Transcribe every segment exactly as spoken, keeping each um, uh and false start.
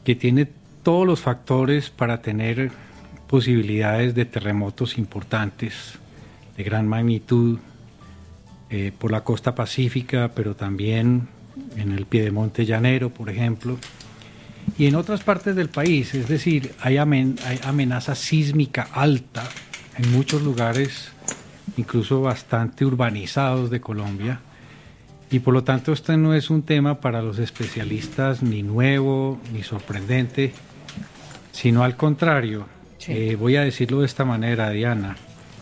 que tiene todos los factores para tener posibilidades de terremotos importantes, de gran magnitud, eh, por la costa pacífica, pero también en el piedemonte llanero, por ejemplo, y en otras partes del país. Es decir, hay, amen, hay amenaza sísmica alta en muchos lugares, incluso bastante urbanizados de Colombia, y por lo tanto este no es un tema para los especialistas ni nuevo ni sorprendente, sino al contrario. Sí. Eh, voy a decirlo de esta manera, Diana,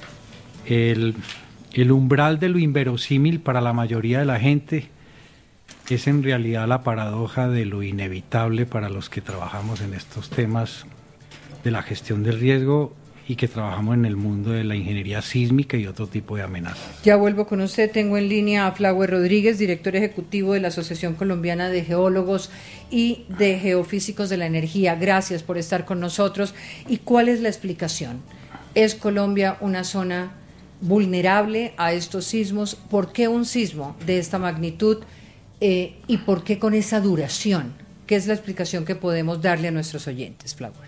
el, el umbral de lo inverosímil para la mayoría de la gente es en realidad la paradoja de lo inevitable para los que trabajamos en estos temas de la gestión del riesgo y que trabajamos en el mundo de la ingeniería sísmica y otro tipo de amenazas. Ya vuelvo con usted. Tengo en línea a Flower Rodríguez, director ejecutivo de la Asociación Colombiana de Geólogos y de Geofísicos de la Energía. Gracias por estar con nosotros. ¿Y cuál es la explicación? ¿Es Colombia una zona vulnerable a estos sismos? ¿Por qué un sismo de esta magnitud eh, y por qué con esa duración? ¿Qué es la explicación que podemos darle a nuestros oyentes, Flower?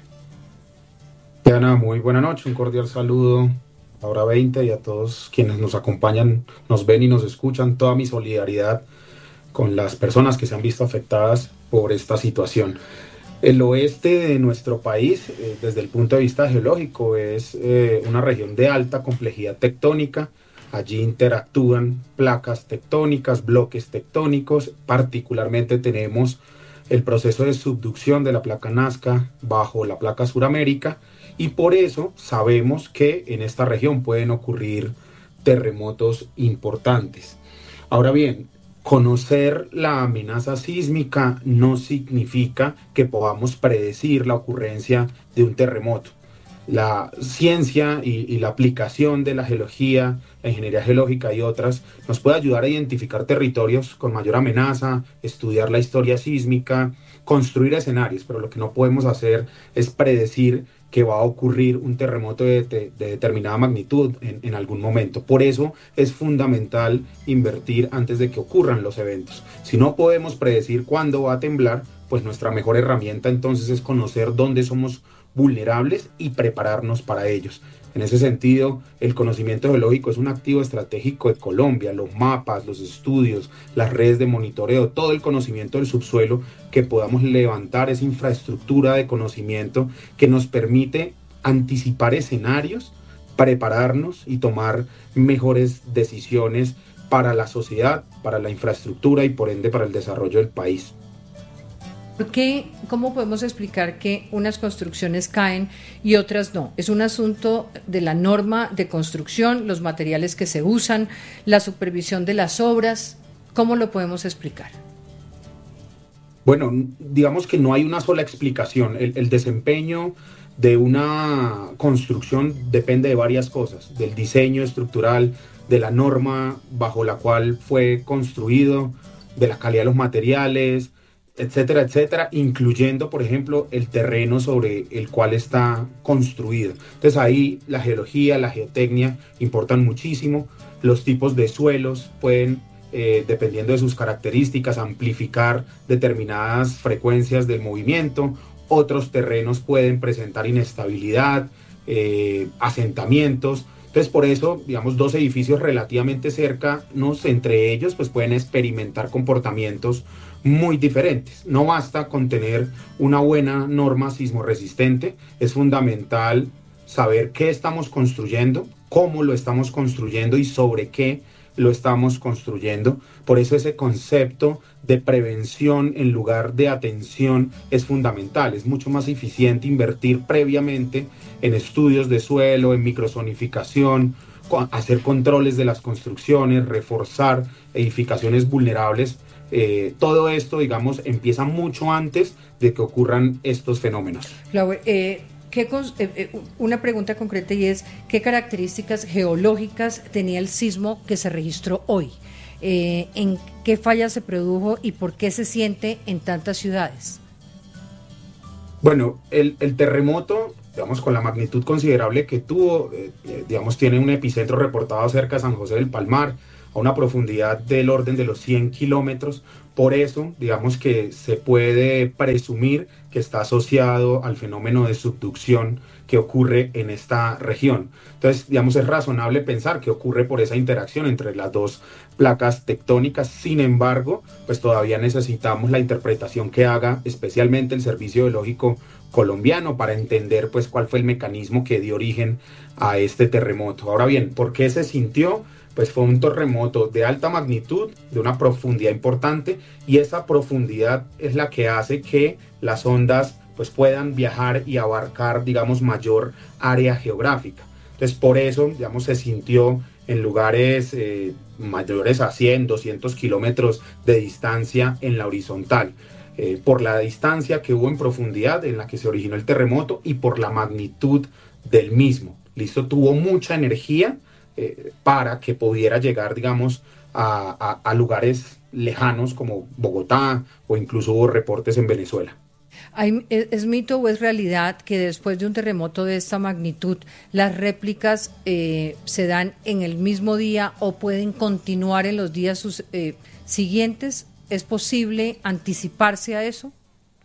Diana, muy buena noche, un cordial saludo a Hora veinte y a todos quienes nos acompañan, nos ven y nos escuchan. Toda mi solidaridad con las personas que se han visto afectadas por esta situación. El oeste de nuestro país, eh, desde el punto de vista geológico, es eh, una región de alta complejidad tectónica. Allí interactúan placas tectónicas, bloques tectónicos. Particularmente tenemos el proceso de subducción de la placa Nazca bajo la placa Suramérica, y por eso sabemos que en esta región pueden ocurrir terremotos importantes. Ahora bien, conocer la amenaza sísmica no significa que podamos predecir la ocurrencia de un terremoto. La ciencia y, y la aplicación de la geología, la ingeniería geológica y otras nos puede ayudar a identificar territorios con mayor amenaza, estudiar la historia sísmica, construir escenarios, pero lo que no podemos hacer es predecir que va a ocurrir un terremoto de, de, de determinada magnitud en, en algún momento. Por eso es fundamental invertir antes de que ocurran los eventos. Si no podemos predecir cuándo va a temblar, pues nuestra mejor herramienta entonces es conocer dónde somos vulnerables y prepararnos para ellos. En ese sentido, el conocimiento geológico es un activo estratégico de Colombia. Los mapas, los estudios, las redes de monitoreo, todo el conocimiento del subsuelo, que podamos levantar esa infraestructura de conocimiento que nos permite anticipar escenarios, prepararnos y tomar mejores decisiones para la sociedad, para la infraestructura y por ende para el desarrollo del país. ¿Por qué? ¿Cómo podemos explicar que unas construcciones caen y otras no? ¿Es un asunto de la norma de construcción, los materiales que se usan, la supervisión de las obras? ¿Cómo lo podemos explicar? Bueno, digamos que no hay una sola explicación. El, el desempeño de una construcción depende de varias cosas, del diseño estructural, de la norma bajo la cual fue construido, de la calidad de los materiales, etcétera, etcétera, incluyendo, por ejemplo, el terreno sobre el cual está construido. Entonces ahí la geología, la geotecnia importan muchísimo. Los tipos de suelos pueden, eh, dependiendo de sus características, amplificar determinadas frecuencias del movimiento. Otros terrenos pueden presentar inestabilidad, eh, asentamientos. Entonces, por eso, digamos, dos edificios relativamente cercanos entre ellos, pues pueden experimentar comportamientos muy diferentes. No basta con tener una buena norma sismorresistente, es fundamental saber qué estamos construyendo, cómo lo estamos construyendo y sobre qué lo estamos construyendo. Por eso ese concepto de prevención en lugar de atención es fundamental. Es mucho más eficiente invertir previamente en estudios de suelo, en microzonificación, hacer controles de las construcciones, reforzar edificaciones vulnerables. Eh, todo esto, digamos, empieza mucho antes de que ocurran estos fenómenos. Flower, eh, ¿qué, eh, una pregunta concreta y es, ¿qué características geológicas tenía el sismo que se registró hoy? Eh, ¿En qué falla se produjo y por qué se siente en tantas ciudades? Bueno, el, el terremoto, digamos, con la magnitud considerable que tuvo, eh, digamos, tiene un epicentro reportado cerca de San José del Palmar, a una profundidad del orden de los cien kilómetros. Por eso, digamos que se puede presumir que está asociado al fenómeno de subducción que ocurre en esta región. Entonces, digamos, es razonable pensar que ocurre por esa interacción entre las dos placas tectónicas. Sin embargo, pues todavía necesitamos la interpretación que haga especialmente el Servicio Geológico colombiano para entender pues cuál fue el mecanismo que dio origen a este terremoto. Ahora bien, ¿por qué se sintió? Pues fue un terremoto de alta magnitud, de una profundidad importante, y esa profundidad es la que hace que las ondas pues puedan viajar y abarcar, digamos, mayor área geográfica. Entonces, por eso, digamos, se sintió en lugares eh, mayores a cien, doscientos kilómetros de distancia en la horizontal, eh, por la distancia que hubo en profundidad en la que se originó el terremoto y por la magnitud del mismo. Listo, tuvo mucha energía eh, para que pudiera llegar, digamos, a, a, a lugares lejanos como Bogotá, o incluso hubo reportes en Venezuela. ¿Hay, es, ¿Es mito o es realidad que después de un terremoto de esta magnitud las réplicas eh, se dan en el mismo día o pueden continuar en los días sus, eh, siguientes? ¿Es posible anticiparse a eso?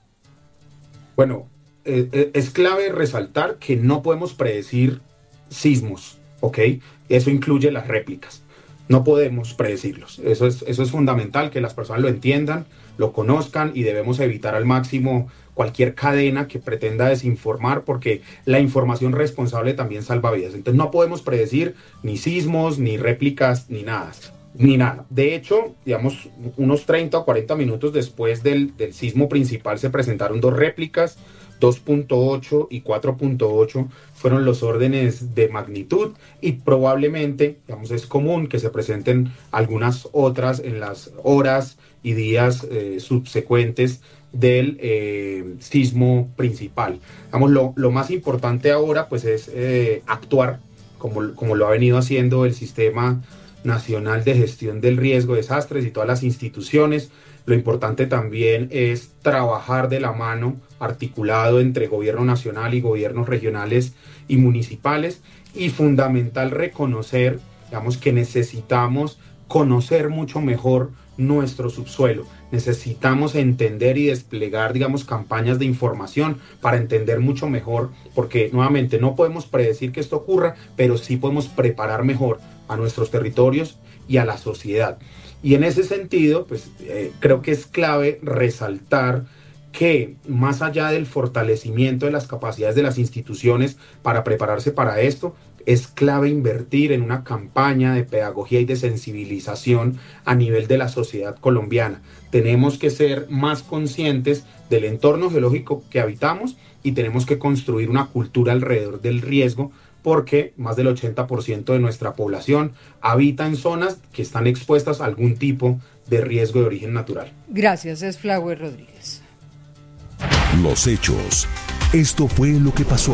Bueno, eh, es clave resaltar que no podemos predecir sismos, ¿ok? Eso incluye las réplicas. No podemos predecirlos. Eso es, eso es fundamental, que las personas lo entiendan, lo conozcan, y debemos evitar al máximo cualquier cadena que pretenda desinformar, porque la información responsable también salva vidas. Entonces no podemos predecir ni sismos, ni réplicas, ni nada. Ni nada. De hecho, digamos, unos treinta o cuarenta minutos después del, del sismo principal se presentaron dos réplicas, dos punto ocho y cuatro punto ocho fueron los órdenes de magnitud, y probablemente, digamos, es común que se presenten algunas otras en las horas y días eh, subsecuentes del eh, sismo principal. Digamos, lo, lo más importante ahora pues es eh, actuar como, como lo ha venido haciendo el Sistema Nacional de Gestión del Riesgo de Desastres y todas las instituciones. Lo importante también es trabajar de la mano, articulado entre gobierno nacional y gobiernos regionales y municipales, y fundamental reconocer, digamos, que necesitamos conocer mucho mejor nuestro subsuelo. Necesitamos entender y desplegar, digamos, campañas de información para entender mucho mejor, porque nuevamente no podemos predecir que esto ocurra, pero sí podemos preparar mejor a nuestros territorios y a la sociedad. Y en ese sentido, pues eh, creo que es clave resaltar que más allá del fortalecimiento de las capacidades de las instituciones para prepararse para esto, es clave invertir en una campaña de pedagogía y de sensibilización a nivel de la sociedad colombiana. Tenemos que ser más conscientes del entorno geológico que habitamos, y tenemos que construir una cultura alrededor del riesgo, porque más del ochenta por ciento de nuestra población habita en zonas que están expuestas a algún tipo de riesgo de origen natural. Gracias, es Flagüe Rodríguez. Los hechos. Esto fue lo que pasó.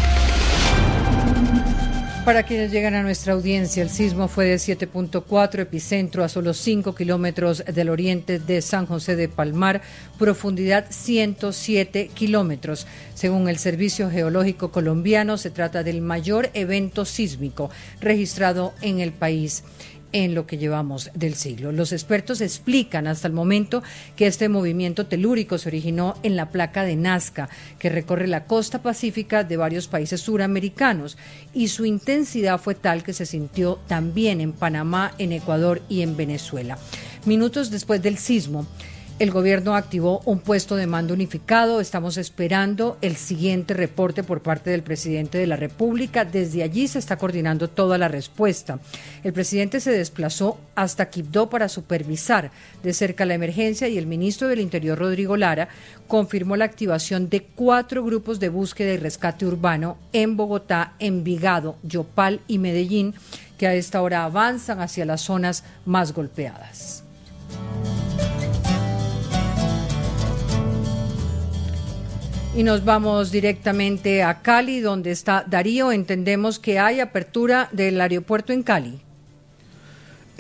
Para quienes llegan a nuestra audiencia, el sismo fue de siete punto cuatro, epicentro a solo cinco kilómetros del oriente de San José de Palmar, profundidad ciento siete kilómetros. Según el Servicio Geológico colombiano, se trata del mayor evento sísmico registrado en el país en lo que llevamos del siglo. Los expertos explican hasta el momento que este movimiento telúrico se originó en la placa de Nazca, que recorre la costa pacífica de varios países suramericanos, y su intensidad fue tal que se sintió también en Panamá, en Ecuador y en Venezuela. Minutos después del sismo, el gobierno activó un puesto de mando unificado. Estamos esperando el siguiente reporte por parte del presidente de la República. Desde allí se está coordinando toda la respuesta. El presidente se desplazó hasta Quibdó para supervisar de cerca la emergencia, y el ministro del Interior, Rodrigo Lara, confirmó la activación de cuatro grupos de búsqueda y rescate urbano en Bogotá, Envigado, Yopal y Medellín, que a esta hora avanzan hacia las zonas más golpeadas. Y nos vamos directamente a Cali, donde está Darío. Entendemos que hay apertura del aeropuerto en Cali.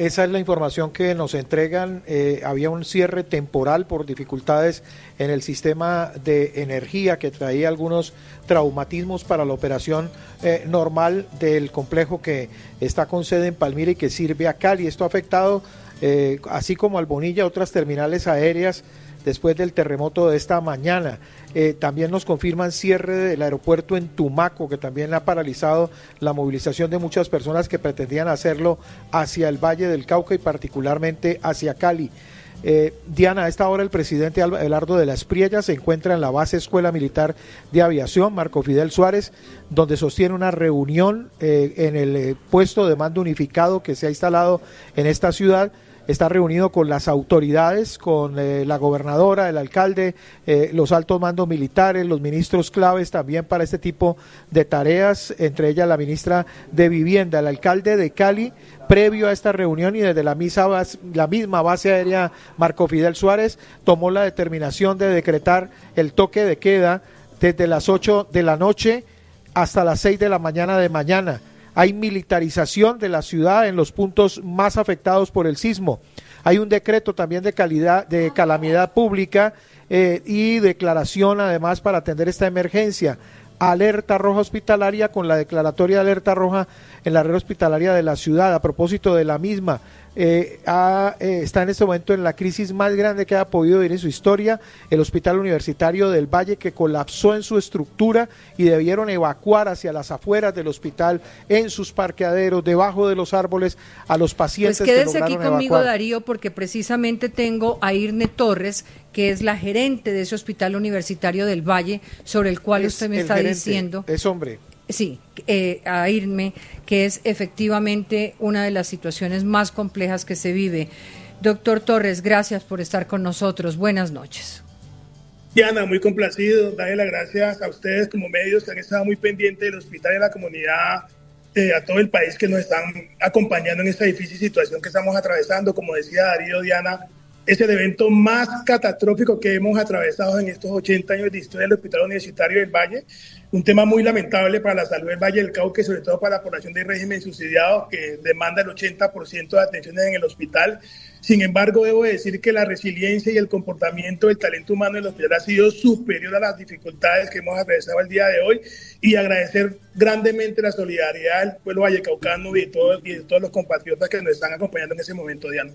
esa es la información que nos entregan. Eh, había un cierre temporal por dificultades en el sistema de energía que traía algunos traumatismos para la operación eh, normal del complejo que está con sede en Palmira y que sirve a Cali. Esto ha afectado, eh, así como al Bonilla, otras terminales aéreas después del terremoto de esta mañana. Eh, también nos confirman cierre del aeropuerto en Tumaco, que también ha paralizado la movilización de muchas personas que pretendían hacerlo hacia el Valle del Cauca y particularmente hacia Cali. Eh, Diana, a esta hora el presidente Abelardo de la Espriella se encuentra en la base Escuela Militar de Aviación Marco Fidel Suárez, donde sostiene una reunión eh, en el eh, puesto de mando unificado que se ha instalado en esta ciudad. Está reunido con las autoridades, con eh, la gobernadora, el alcalde, eh, los altos mandos militares, los ministros claves también para este tipo de tareas, entre ellas la ministra de Vivienda. El alcalde de Cali, previo a esta reunión y desde la, misa base, la misma base aérea Marco Fidel Suárez, tomó la determinación de decretar el toque de queda desde las ocho de la noche hasta las seis de la mañana de mañana. Hay militarización de la ciudad en los puntos más afectados por el sismo. Hay un decreto también de calidad, de calamidad pública eh, y declaración además para atender esta emergencia. Alerta roja hospitalaria con la declaratoria de alerta roja en la red hospitalaria de la ciudad. A propósito de la misma, eh, ha, eh, está en este momento en la crisis más grande que ha podido vivir en su historia el Hospital Universitario del Valle, que colapsó en su estructura y debieron evacuar hacia las afueras del hospital, en sus parqueaderos, debajo de los árboles, a los pacientes. Pues quédese que lograron aquí conmigo, evacuar. Darío, porque precisamente tengo a Irne Torres, que es la gerente de ese Hospital Universitario del Valle, sobre el cual Es usted me el está gerente, diciendo. Es hombre. Sí, eh, a Irme, que es efectivamente una de las situaciones más complejas que se vive. Doctor Torres, gracias por estar con nosotros. Buenas noches. Diana, muy complacido. Darle las gracias a ustedes como medios que han estado muy pendientes del hospital y de la comunidad, eh, a todo el país que nos están acompañando en esta difícil situación que estamos atravesando. Como decía Darío, Diana, es el evento más catastrófico que hemos atravesado en estos ochenta años de historia del Hospital Universitario del Valle. Un tema muy lamentable para la salud del Valle del Cauca y sobre todo para la población de régimen subsidiado, que demanda el ochenta por ciento de atenciones en el hospital. Sin embargo, debo decir que la resiliencia y el comportamiento del talento humano en el hospital ha sido superior a las dificultades que hemos atravesado el día de hoy, y agradecer grandemente la solidaridad del pueblo vallecaucano y de todos, y de todos los compatriotas que nos están acompañando en ese momento, Diana.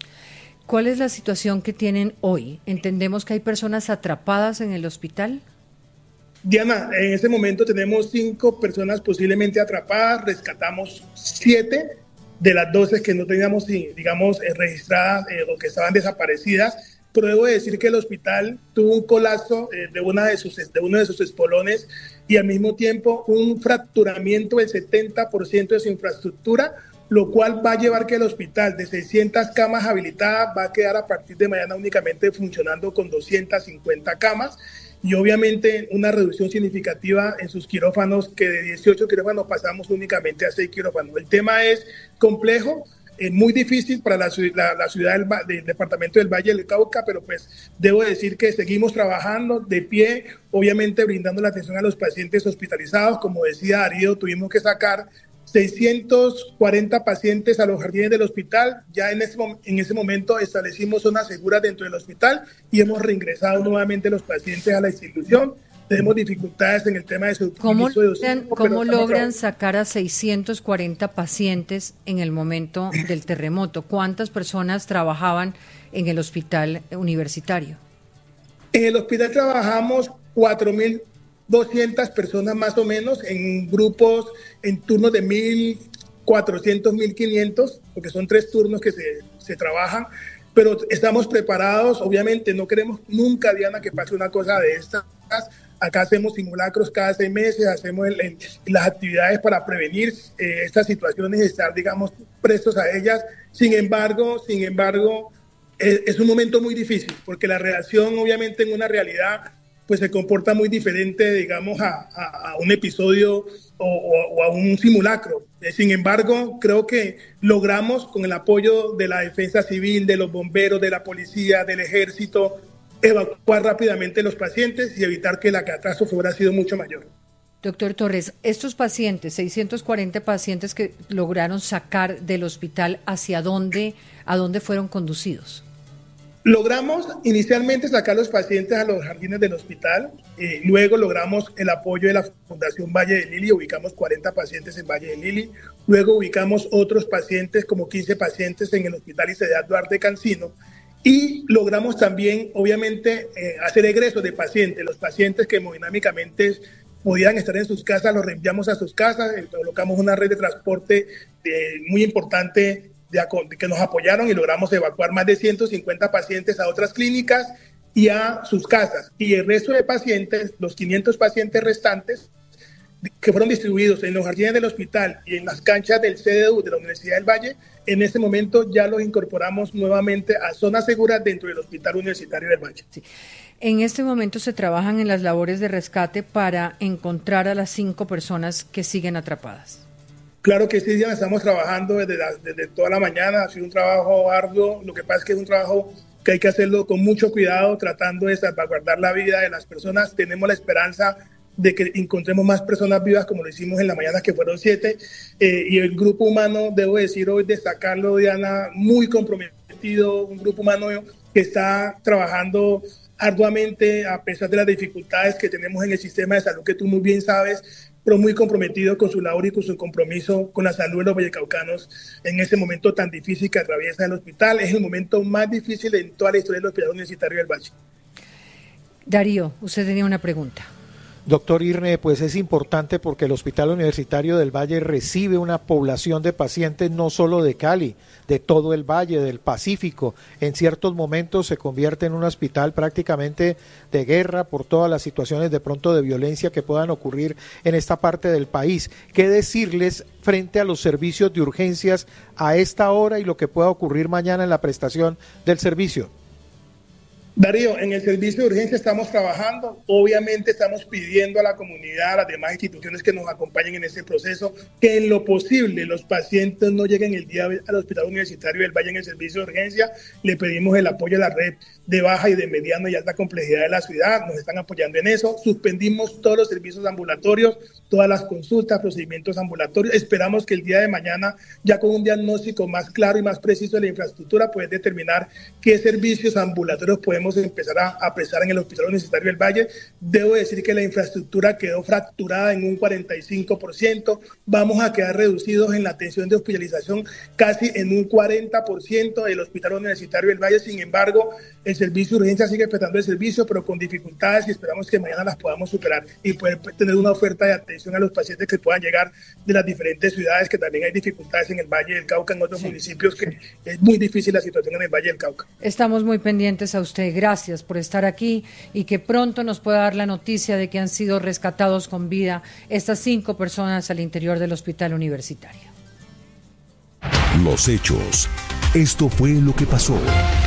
¿Cuál es la situación que tienen hoy? ¿Entendemos que hay personas atrapadas en el hospital? Diana, en este momento tenemos cinco personas posiblemente atrapadas, rescatamos siete de las doce que no teníamos, digamos, registradas eh, o que estaban desaparecidas, pero debo decir que el hospital tuvo un colapso eh, de, una de, sus, de uno de sus espolones y al mismo tiempo un fracturamiento del setenta por ciento de su infraestructura, lo cual va a llevar que el hospital de seiscientas camas habilitadas va a quedar a partir de mañana únicamente funcionando con doscientas cincuenta camas, y obviamente una reducción significativa en sus quirófanos, que de dieciocho quirófanos pasamos únicamente a seis quirófanos. El tema es complejo, es muy difícil para la, la, la ciudad del, del departamento del Valle del Cauca, pero pues debo decir que seguimos trabajando de pie, obviamente brindando la atención a los pacientes hospitalizados. Como decía Darío, tuvimos que sacar seiscientos cuarenta pacientes a los jardines del hospital. Ya en ese, en ese momento establecimos zonas seguras dentro del hospital y hemos reingresado nuevamente los pacientes a la institución. Tenemos dificultades en el tema de su ¿Cómo de logran, ¿cómo logran sacar a seiscientos cuarenta pacientes en el momento del terremoto? ¿Cuántas personas trabajaban en el hospital universitario? En el hospital trabajamos cuatro mil doscientas personas más o menos, en grupos, en turnos de mil cuatrocientos, mil quinientos, porque son tres turnos que se, se trabajan, pero estamos preparados. Obviamente no queremos nunca, Diana, que pase una cosa de estas. Acá hacemos simulacros cada seis meses, hacemos el, el, las actividades para prevenir eh, estas situaciones y estar, digamos, prestos a ellas. Sin embargo, sin embargo, es, es un momento muy difícil, porque la reacción, obviamente, en una realidad pues se comporta muy diferente, digamos, a, a, a un episodio o, o, o a un simulacro. Sin embargo, creo que logramos, con el apoyo de la defensa civil, de los bomberos, de la policía, del ejército, evacuar rápidamente los pacientes y evitar que la catástrofe hubiera sido mucho mayor. Doctor Torres, estos pacientes, seiscientos cuarenta pacientes que lograron sacar del hospital, ¿hacia dónde, a dónde fueron conducidos? Logramos inicialmente sacar los pacientes a los jardines del hospital, eh, luego logramos el apoyo de la Fundación Valle de Lili, ubicamos cuarenta pacientes en Valle de Lili, luego ubicamos otros pacientes, como quince pacientes en el Hospital Icedad Duarte Cancino, y logramos también, obviamente, eh, hacer egresos de pacientes. Los pacientes que hemodinámicamente podían estar en sus casas, los reenviamos a sus casas, eh, colocamos una red de transporte eh, muy importante de, de que nos apoyaron y logramos evacuar más de ciento cincuenta pacientes a otras clínicas y a sus casas. Y el resto de pacientes, los quinientos pacientes restantes, que fueron distribuidos en los jardines del hospital y en las canchas del C D U de la Universidad del Valle, en este momento ya los incorporamos nuevamente a zonas seguras dentro del Hospital Universitario del Valle. Sí. En este momento se trabajan en las labores de rescate para encontrar a las cinco personas que siguen atrapadas. Claro que sí, Diana, estamos trabajando desde, la, desde toda la mañana, ha sido un trabajo arduo, lo que pasa es que es un trabajo que hay que hacerlo con mucho cuidado, tratando de salvaguardar la vida de las personas. Tenemos la esperanza de que encontremos más personas vivas, como lo hicimos en la mañana, que fueron siete, eh, y el grupo humano, debo decir hoy, destacarlo, Diana, muy comprometido, un grupo humano que está trabajando arduamente a pesar de las dificultades que tenemos en el sistema de salud, que tú muy bien sabes, pero muy comprometido con su labor y con su compromiso con la salud de los vallecaucanos en ese momento tan difícil que atraviesa el hospital. Es el momento más difícil en toda la historia del Hospital Universitario del Valle. Darío, usted tenía una pregunta. Doctor Irne, pues es importante porque el Hospital Universitario del Valle recibe una población de pacientes no solo de Cali, de todo el Valle, del Pacífico. En ciertos momentos se convierte en un hospital prácticamente de guerra por todas las situaciones de pronto de violencia que puedan ocurrir en esta parte del país. ¿Qué decirles frente a los servicios de urgencias a esta hora y lo que pueda ocurrir mañana en la prestación del servicio? Darío, en el servicio de urgencia estamos trabajando, obviamente estamos pidiendo a la comunidad, a las demás instituciones que nos acompañen en este proceso, que en lo posible los pacientes no lleguen el día al Hospital Universitario del Valle en el servicio de urgencia. Le pedimos el apoyo a la red de baja y de mediano y alta complejidad de la ciudad, nos están apoyando en eso. Suspendimos todos los servicios ambulatorios, todas las consultas, procedimientos ambulatorios. Esperamos que el día de mañana, ya con un diagnóstico más claro y más preciso de la infraestructura, poder determinar qué servicios ambulatorios podemos empezar a, a prestar en el Hospital Universitario del Valle. Debo decir que la infraestructura quedó fracturada en un cuarenta y cinco por ciento. Vamos a quedar reducidos en la atención de hospitalización casi en un cuarenta por ciento del Hospital Universitario del Valle. Sin embargo, el servicio de urgencia sigue prestando el servicio, pero con dificultades, y esperamos que mañana las podamos superar y poder tener una oferta de atención a los pacientes que puedan llegar de las diferentes ciudades, que también hay dificultades en el Valle del Cauca, en otros sí. municipios, que es muy difícil la situación en el Valle del Cauca. Estamos muy pendientes a usted. Gracias por estar aquí y que pronto nos pueda dar la noticia de que han sido rescatados con vida estas cinco personas al interior del Hospital Universitario. Los hechos. Esto fue lo que pasó.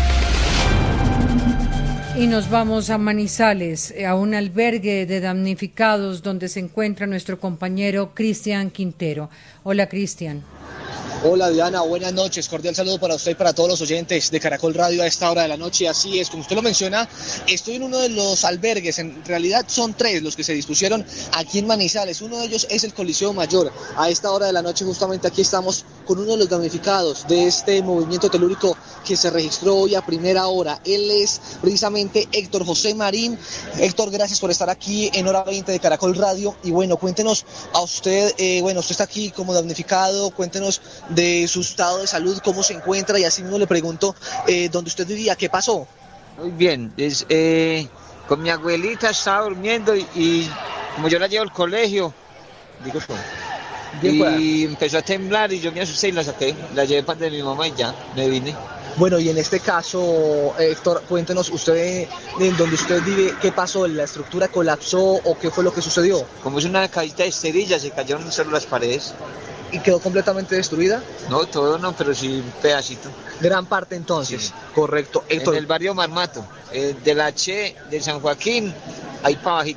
Y nos vamos a Manizales, a un albergue de damnificados donde se encuentra nuestro compañero Cristian Quintero. Hola, Cristian. Hola Diana, buenas noches, cordial saludo para usted y para todos los oyentes de Caracol Radio a esta hora de la noche. Así es, como usted lo menciona, estoy en uno de los albergues, en realidad son tres los que se dispusieron aquí en Manizales. Uno de ellos es el Coliseo Mayor. A esta hora de la noche justamente aquí estamos con uno de los damnificados de este movimiento telúrico que se registró hoy a primera hora. Él es precisamente Héctor José Marín. Héctor, gracias por estar aquí en Hora veinte de Caracol Radio. Y bueno, cuéntenos a usted, eh, bueno, usted está aquí como damnificado, cuéntenos de su estado de salud, cómo se encuentra, y así mismo le pregunto eh, dónde usted vivía, ¿qué pasó? Muy bien, es, eh, con mi abuelita estaba durmiendo y, y como yo la llevo al colegio, digo yo, y empezó a temblar y yo me asusté y la saqué, la llevé para de mi mamá y ya, me vine. Bueno, y en este caso, Héctor, cuéntenos usted, en donde usted vive, ¿qué pasó? ¿La estructura colapsó o qué fue lo que sucedió? Como es una cajita de cerillas, se cayeron solo las paredes. ¿Y quedó completamente destruida? No, todo no, pero sí un pedacito. Gran parte entonces, sí. Correcto. Héctor. En el barrio Marmato, eh, de la Che, de San Joaquín, ahí para bajito.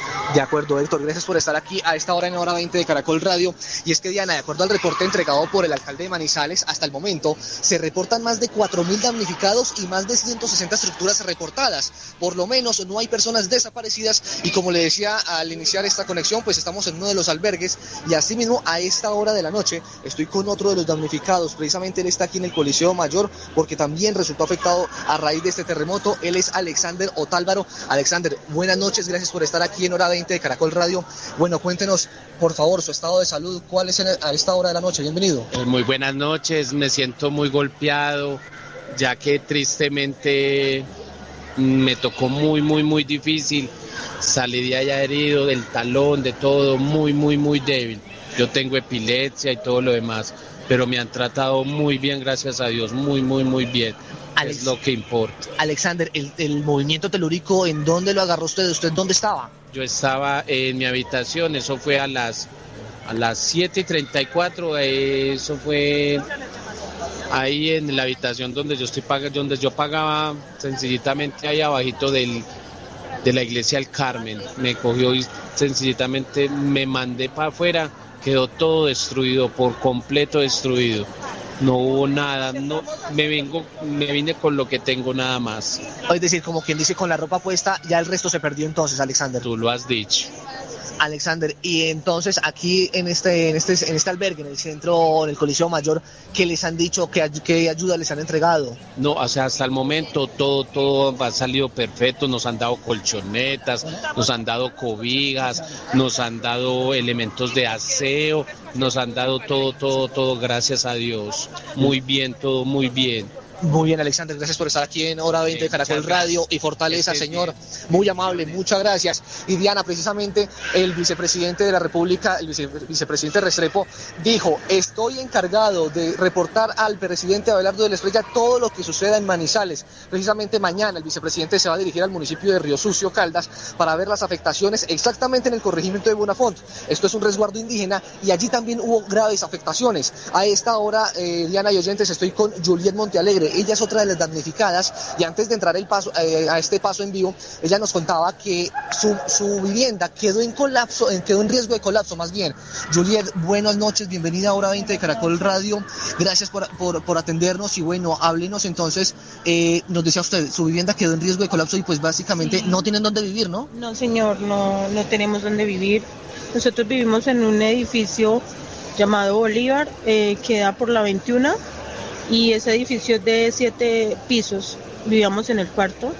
De acuerdo, Héctor, gracias por estar aquí a esta hora en Hora veinte de Caracol Radio. Y es que, Diana, de acuerdo al reporte entregado por el alcalde de Manizales, hasta el momento se reportan más de cuatro mil damnificados y más de ciento sesenta estructuras reportadas. Por lo menos no hay personas desaparecidas y, como le decía al iniciar esta conexión, pues estamos en uno de los albergues y asimismo a esta hora de la noche estoy con otro de los damnificados. Precisamente él está aquí en el Coliseo Mayor porque también resultó afectado a raíz de este terremoto. Él es Alexander Otálvaro. Alexander, buenas noches, gracias por estar aquí en Hora veinte de Caracol Radio. Bueno, cuéntenos, por favor, su estado de salud, ¿cuál es a esta hora de la noche? Bienvenido. Eh, muy buenas noches, me siento muy golpeado, ya que tristemente me tocó muy, muy, muy difícil. Salí de allá herido, del talón, de todo, muy, muy, muy débil. Yo tengo epilepsia y todo lo demás, pero me han tratado muy bien, gracias a Dios, muy, muy, muy bien. Alex, es lo que importa. Alexander, el, el movimiento telúrico, ¿en dónde lo agarró usted? ¿Usted dónde estaba? Yo estaba en mi habitación, eso fue a las, a las siete y treinta y cuatro, eso fue ahí en la habitación donde yo estoy pagando, donde yo pagaba sencillamente ahí abajito del, de la iglesia del Carmen. Me cogió y sencillamente me mandé para afuera, quedó todo destruido, por completo destruido. No hubo nada, no, me vengo, me vine con lo que tengo nada más. Es decir, como quien dice, con la ropa puesta, ya el resto se perdió entonces, Alexander. Tú lo has dicho. Alexander, y entonces aquí en este, en este, en este albergue, en el centro, en el Coliseo Mayor, ¿qué les han dicho? ¿Qué, qué ayuda les han entregado? No, o sea, hasta el momento todo, todo ha salido perfecto, nos han dado colchonetas, nos han dado cobijas, nos han dado elementos de aseo, nos han dado todo, todo, todo, gracias a Dios. Muy bien, todo muy bien. Muy bien, Alexander, gracias por estar aquí en Hora veinte de Caracol Radio y Fortaleza, señor. Muy amable, muchas gracias. Y Diana, precisamente el vicepresidente de la República, el vice, vicepresidente Restrepo, dijo: estoy encargado de reportar al presidente Abelardo de la Estrella todo lo que suceda en Manizales. Precisamente mañana el vicepresidente se va a dirigir al municipio de Río Sucio, Caldas, para ver las afectaciones exactamente en el corregimiento de Bonafont. Esto es un resguardo indígena y allí también hubo graves afectaciones. A esta hora, eh, Diana y oyentes, estoy con Juliet Montealegre. Ella es otra de las damnificadas y antes de entrar el paso, eh, a este paso en vivo, ella nos contaba que su, su vivienda quedó en colapso, eh, quedó en riesgo de colapso más bien. Juliet, buenas noches, bienvenida a Hora veinte de Caracol Radio, gracias por, por, por atendernos y bueno, háblenos entonces, eh, nos decía usted, su vivienda quedó en riesgo de colapso y pues básicamente sí. No tienen dónde vivir, ¿no? No señor, no, no tenemos dónde vivir, nosotros vivimos en un edificio llamado Bolívar, eh, que da por la veintiuno. Y ese edificio es de siete pisos, vivíamos en el cuarto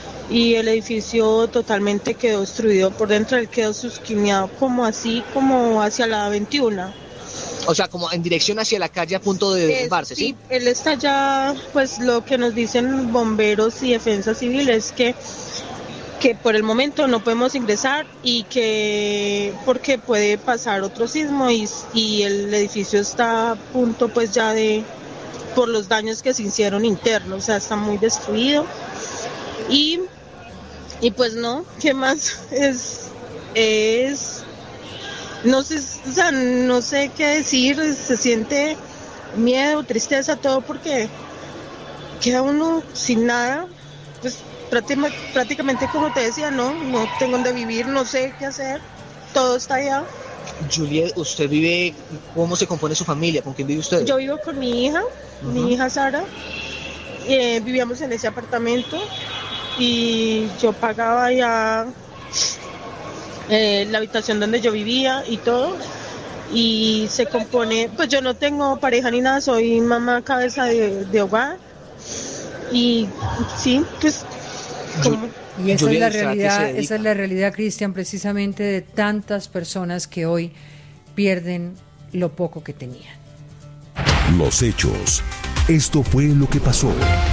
y el edificio totalmente quedó destruido, por dentro él quedó susquineado como así, como hacia la veintiuno. O sea, como en dirección hacia la calle a punto de derrumbarse, ¿sí? Sí, él está ya, pues lo que nos dicen bomberos y defensa civil es que que por el momento no podemos ingresar y que porque puede pasar otro sismo y, y el edificio está a punto pues ya de... por los daños que se hicieron internos, o sea, está muy destruido. Y, y pues no, ¿qué más? Es, es, no sé, o sea, no sé qué decir, se siente miedo, tristeza, todo, porque queda uno sin nada, pues prácticamente, prácticamente como te decía, no, no tengo dónde vivir, no sé qué hacer, todo está allá. Juliet, ¿usted vive, cómo se compone su familia? ¿Con quién vive usted? Yo vivo con mi hija, uh-huh. mi hija Sara, eh, vivíamos en ese apartamento y yo pagaba ya eh, la habitación donde yo vivía y todo, y se compone, pues yo no tengo pareja ni nada, soy mamá cabeza de, de hogar, y sí, pues como... Y esa es la realidad, esa es la realidad, Cristian, precisamente de tantas personas que hoy pierden lo poco que tenían. Los hechos. Esto fue lo que pasó.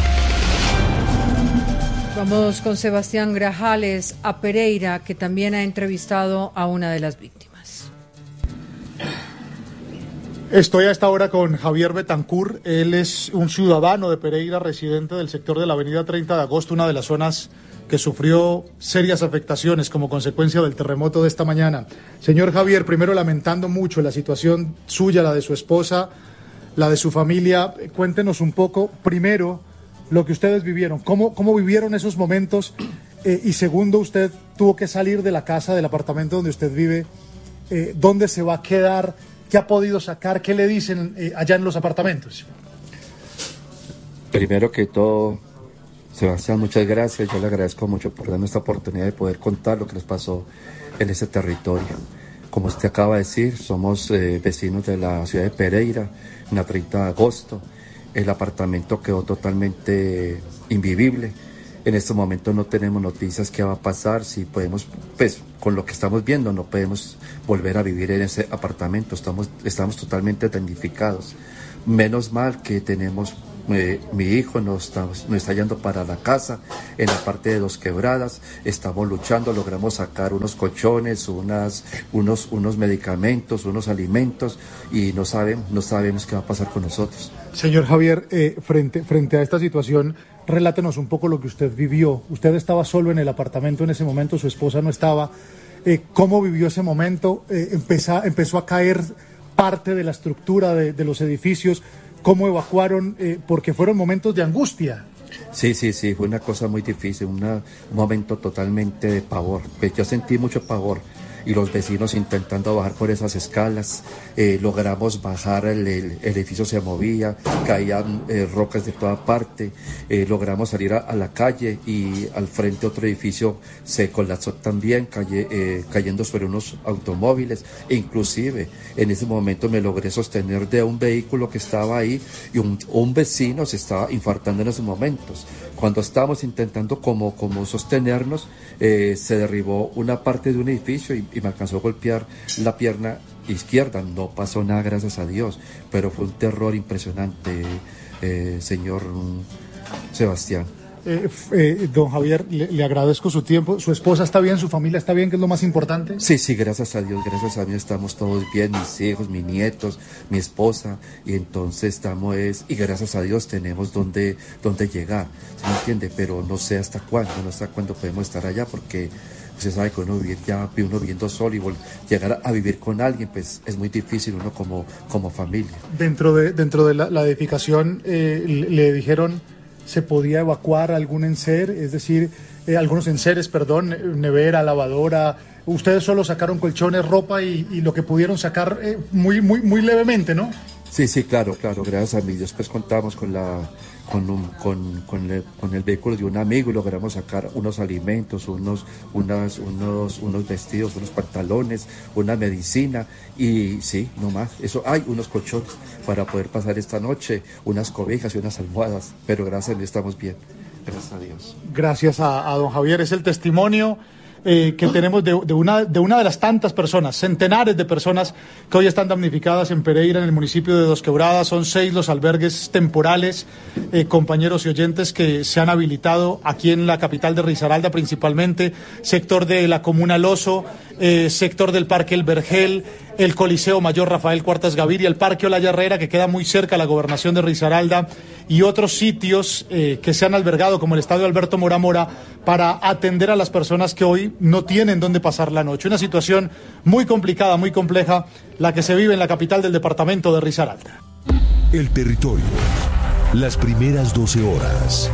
Vamos con Sebastián Grajales a Pereira, que también ha entrevistado a una de las víctimas. Estoy a esta hora con Javier Betancur. Él es un ciudadano de Pereira, residente del sector de la avenida treinta de agosto, una de las zonas que sufrió serias afectaciones como consecuencia del terremoto de esta mañana. Señor Javier, primero lamentando mucho la situación suya, la de su esposa, la de su familia. Cuéntenos un poco, primero, lo que ustedes vivieron. ¿Cómo, cómo vivieron esos momentos Eh, y segundo, usted tuvo que salir de la casa, del apartamento donde usted vive. Eh, ¿Dónde se va a quedar? ¿Qué ha podido sacar? ¿Qué le dicen eh, allá en los apartamentos? Primero que todo, Sebastián, muchas gracias. Yo le agradezco mucho por darme esta oportunidad de poder contar lo que nos pasó en ese territorio. Como usted acaba de decir, somos eh, vecinos de la ciudad de Pereira, en la treinta de agosto. El apartamento quedó totalmente invivible. En este momento no tenemos noticias qué va a pasar, si podemos, pues con lo que estamos viendo no podemos volver a vivir en ese apartamento, estamos, estamos totalmente damnificados. Menos mal que tenemos, eh, mi hijo nos está, nos está yendo para la casa, en la parte de Dos Quebradas, estamos luchando, logramos sacar unos colchones, unas, unos, unos medicamentos, unos alimentos y no sabemos, no sabemos qué va a pasar con nosotros. Señor Javier, eh, frente, frente a esta situación, relátenos un poco lo que usted vivió. Usted estaba solo en el apartamento en ese momento, su esposa no estaba. Eh, ¿Cómo vivió ese momento? Eh, empezó, empezó a caer parte de la estructura de, de los edificios. ¿Cómo evacuaron? Eh, porque fueron momentos de angustia. Sí, sí, sí, fue una cosa muy difícil, una, un momento totalmente de pavor. Yo sentí mucho pavor. Y los vecinos intentando bajar por esas escalas, eh, logramos bajar, el, el, el edificio se movía, caían eh, rocas de toda parte, eh, logramos salir a, a la calle y al frente otro edificio se colapsó también, calle, eh, cayendo sobre unos automóviles, e inclusive en ese momento me logré sostener de un vehículo que estaba ahí y un, un vecino se estaba infartando en esos momentos. Cuando estábamos intentando como, como sostenernos, eh, se derribó una parte de un edificio y, y me alcanzó a golpear la pierna izquierda. No pasó nada, gracias a Dios, pero fue un terror impresionante, eh, señor Sebastián. Eh, eh, don Javier, le, le agradezco su tiempo. ¿Su esposa está bien? ¿Su familia está bien? ¿Que es lo más importante? Sí, sí, gracias a Dios, gracias a Dios estamos todos bien, mis hijos, mis nietos, mi esposa, y entonces estamos, es, y gracias a Dios tenemos donde, donde llegar, ¿se me entiende? Pero no sé hasta cuándo, no sé hasta cuándo podemos estar allá, porque usted sabe que uno vivir ya, uno viviendo solo y llegar a vivir con alguien, pues es muy difícil uno como, como familia. Dentro de, dentro de la, la edificación eh, le, le dijeron... ¿Se podía evacuar algún enser? Es decir, eh, algunos enseres, perdón, nevera, lavadora. Ustedes solo sacaron colchones, ropa y, y lo que pudieron sacar eh, muy, muy, muy levemente, ¿no? Sí, sí, claro, claro. Gracias a mí. Después contamos con la, con, un, con, con, el, con el vehículo de un amigo y logramos sacar unos alimentos, unos, unas, unos, unos vestidos, unos pantalones, una medicina y sí, no más. Eso, hay unos colchones para poder pasar esta noche, unas cobijas y unas almohadas, pero gracias a Dios estamos bien. Gracias a Dios. Gracias a, a don Javier. Es el testimonio eh, que tenemos de, de, una, de una de las tantas personas, centenares de personas que hoy están damnificadas en Pereira, en el municipio de Dos Quebradas. Son seis los albergues temporales, eh, compañeros y oyentes, que se han habilitado aquí en la capital de Risaralda, principalmente sector de la comuna Lozo, eh, sector del Parque El Vergel, el Coliseo Mayor Rafael Cuartas Gaviria, el Parque Olaya Herrera, que queda muy cerca a la gobernación de Risaralda, y otros sitios eh, que se han albergado, como el Estadio Alberto Mora Mora, para atender a las personas que hoy no tienen dónde pasar la noche. Una situación muy complicada, muy compleja, la que se vive en la capital del departamento de Risaralda. El territorio, las primeras doce horas.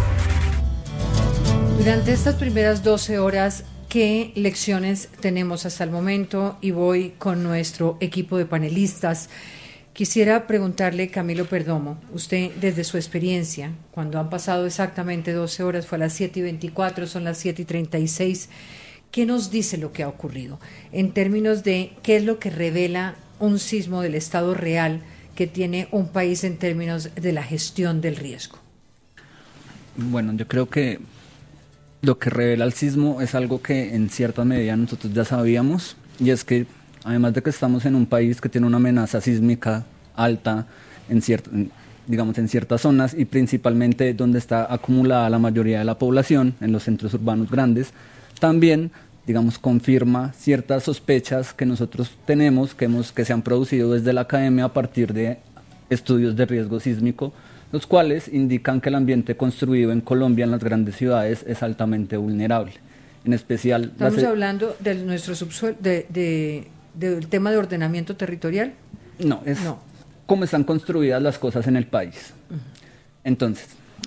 Durante estas primeras doce horas, ¿qué lecciones tenemos hasta el momento? Y voy con nuestro equipo de panelistas. Quisiera preguntarle, Camilo Perdomo, usted desde su experiencia, cuando han pasado exactamente doce horas, fue a las siete y veinticuatro, son las siete y treinta y seis, ¿qué nos dice lo que ha ocurrido? En términos de qué es lo que revela un sismo del estado real que tiene un país en términos de la gestión del riesgo. Bueno, yo creo que lo que revela el sismo es algo que en cierta medida nosotros ya sabíamos, y es que además de que estamos en un país que tiene una amenaza sísmica alta en cierta, digamos en ciertas zonas y principalmente donde está acumulada la mayoría de la población, en los centros urbanos grandes, también digamos confirma ciertas sospechas que nosotros tenemos, que, hemos, que se han producido desde la academia a partir de estudios de riesgo sísmico, los cuales indican que el ambiente construido en Colombia, en las grandes ciudades, es altamente vulnerable. En especial... Estamos las... hablando de nuestro subsuelo, de, de, del tema de ordenamiento territorial. No, es no. cómo están construidas las cosas en el país. Uh-huh. Entonces,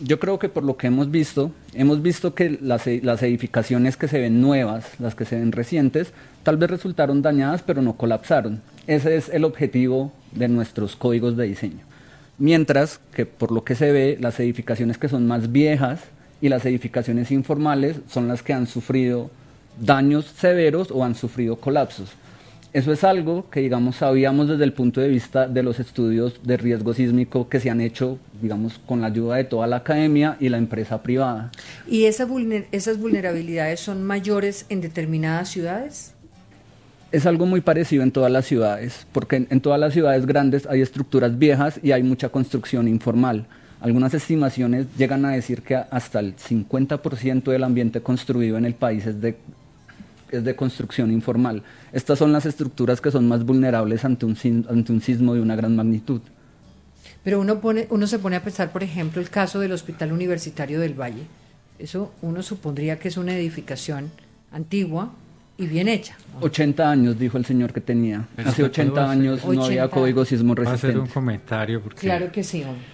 yo creo que por lo que hemos visto, hemos visto que las, las edificaciones que se ven nuevas, las que se ven recientes, tal vez resultaron dañadas, pero no colapsaron. Ese es el objetivo de nuestros códigos de diseño. Mientras que por lo que se ve, las edificaciones que son más viejas y las edificaciones informales son las que han sufrido daños severos o han sufrido colapsos. Eso es algo que, digamos, sabíamos desde el punto de vista de los estudios de riesgo sísmico que se han hecho, digamos, con la ayuda de toda la academia y la empresa privada. ¿Y esa vulner- esas vulnerabilidades son mayores en determinadas ciudades? Es algo muy parecido en todas las ciudades, porque en, en todas las ciudades grandes hay estructuras viejas y hay mucha construcción informal. Algunas estimaciones llegan a decir que hasta el cincuenta por ciento del ambiente construido en el país es de es de construcción informal. Estas son las estructuras que son más vulnerables ante un, ante un sismo de una gran magnitud. Pero uno, pone, uno se pone a pensar, por ejemplo, el caso del Hospital Universitario del Valle. Eso uno supondría que es una edificación antigua y bien hecha, ¿no? ochenta años, dijo el señor que tenía. Pero Hace ochenta años no ochenta. había código sismo Voy a hacer un resistente. comentario porque Claro que sí, hombre.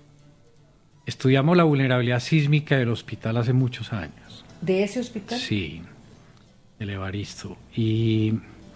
estudiamos la vulnerabilidad sísmica del hospital hace muchos años. ¿De ese hospital? Sí, el Evaristo. Y,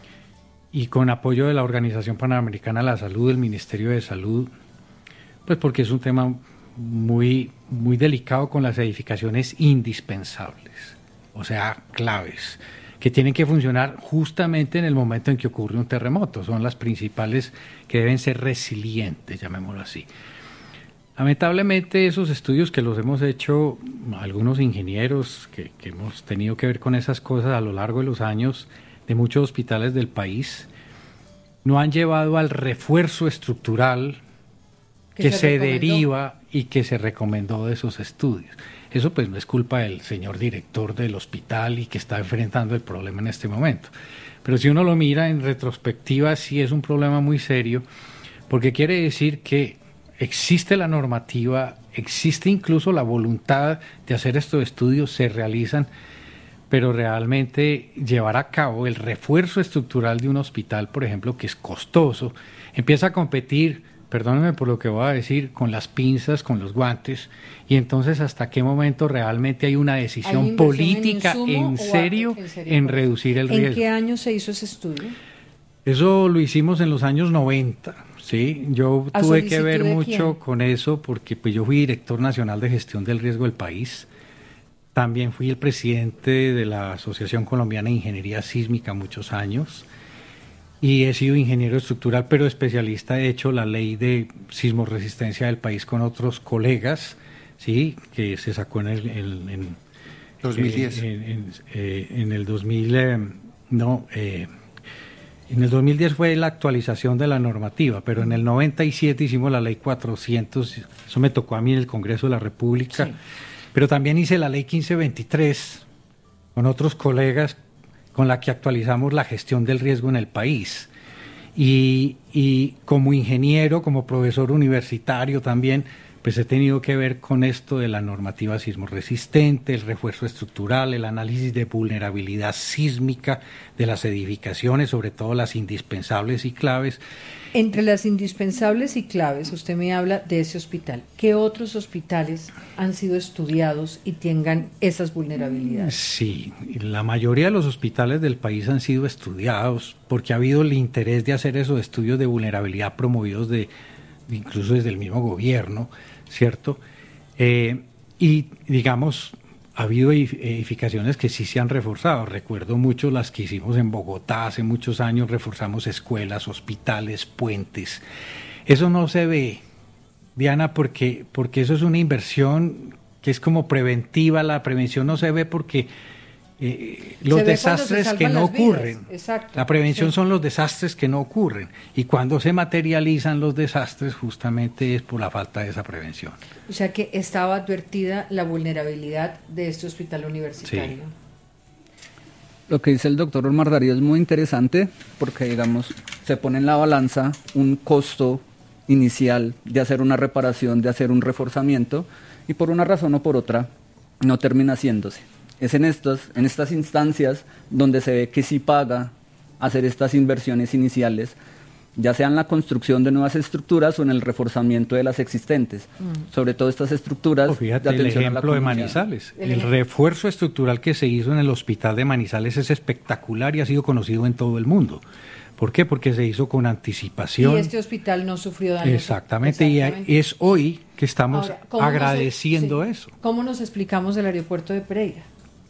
y con apoyo de la Organización Panamericana de la Salud, del Ministerio de Salud, pues porque es un tema muy, muy delicado con las edificaciones indispensables, o sea, claves, que tienen que funcionar justamente en el momento en que ocurre un terremoto. Son las principales que deben ser resilientes, llamémoslo así. Lamentablemente esos estudios que los hemos hecho algunos ingenieros que, que hemos tenido que ver con esas cosas a lo largo de los años de muchos hospitales del país no han llevado al refuerzo estructural que, que se, se deriva y que se recomendó de esos estudios. Eso pues no es culpa del señor director del hospital y que está enfrentando el problema en este momento. Pero si uno lo mira en retrospectiva sí es un problema muy serio, porque quiere decir que existe la normativa, existe incluso la voluntad de hacer estos estudios, se realizan, pero realmente llevar a cabo el refuerzo estructural de un hospital, por ejemplo, que es costoso, empieza a competir, perdónenme por lo que voy a decir, con las pinzas, con los guantes, y entonces hasta qué momento realmente hay una decisión ¿Hay política en, en serio, en serio en reducir el riesgo. ¿En qué año se hizo ese estudio? Eso lo hicimos en los años noventa. Sí, yo tuve que ver mucho con eso porque pues yo fui director nacional de gestión del riesgo del país. También fui el presidente de la Asociación Colombiana de Ingeniería Sísmica muchos años y he sido ingeniero estructural, pero especialista. He hecho la ley de sismoresistencia del país con otros colegas, sí, que se sacó en el en, en, dos mil diez. En, en, eh, en el dos mil eh, no. Eh, En el dos mil diez fue la actualización de la normativa, pero en el noventa y siete hicimos la ley cuatrocientos, eso me tocó a mí en el Congreso de la República, sí. Pero también hice la ley quince veintitrés con otros colegas con la que actualizamos la gestión del riesgo en el país. Y, y como ingeniero, como profesor universitario también, pues he tenido que ver con esto de la normativa sismorresistente, el refuerzo estructural, el análisis de vulnerabilidad sísmica de las edificaciones, sobre todo las indispensables y claves. Entre las indispensables y claves, usted me habla de ese hospital. ¿Qué otros hospitales han sido estudiados y tengan esas vulnerabilidades? Sí, la mayoría de los hospitales del país han sido estudiados porque ha habido el interés de hacer esos estudios de vulnerabilidad promovidos de incluso desde el mismo gobierno, ¿cierto? Eh, y digamos, ha habido edificaciones que sí se han reforzado. Recuerdo mucho las que hicimos en Bogotá hace muchos años, reforzamos escuelas, hospitales, puentes. Eso no se ve, Diana, porque, porque eso es una inversión que es como preventiva. La prevención no se ve porque eh, los desastres que no ocurren. La prevención sí. Son los desastres que no ocurren. Y cuando se materializan los desastres, justamente es por la falta de esa prevención. O sea que estaba advertida la vulnerabilidad de este hospital universitario. Sí. Lo que dice el doctor Omar Darío es muy interesante porque, digamos, se pone en la balanza un costo inicial de hacer una reparación, de hacer un reforzamiento, y por una razón o por otra no termina haciéndose. Es en estas, en estas instancias donde se ve que sí paga hacer estas inversiones iniciales, ya sea en la construcción de nuevas estructuras o en el reforzamiento de las existentes, mm. sobre todo estas estructuras. Oh, fíjate, de atención el ejemplo a la de Manizales, el, el refuerzo estructural que se hizo en el hospital de Manizales es espectacular y ha sido conocido en todo el mundo. ¿Por qué? Porque se hizo con anticipación. Y este hospital no sufrió daños. Exactamente, Exactamente. y es hoy que estamos Ahora, agradeciendo nos, sí, eso. ¿Cómo nos explicamos del aeropuerto de Pereira?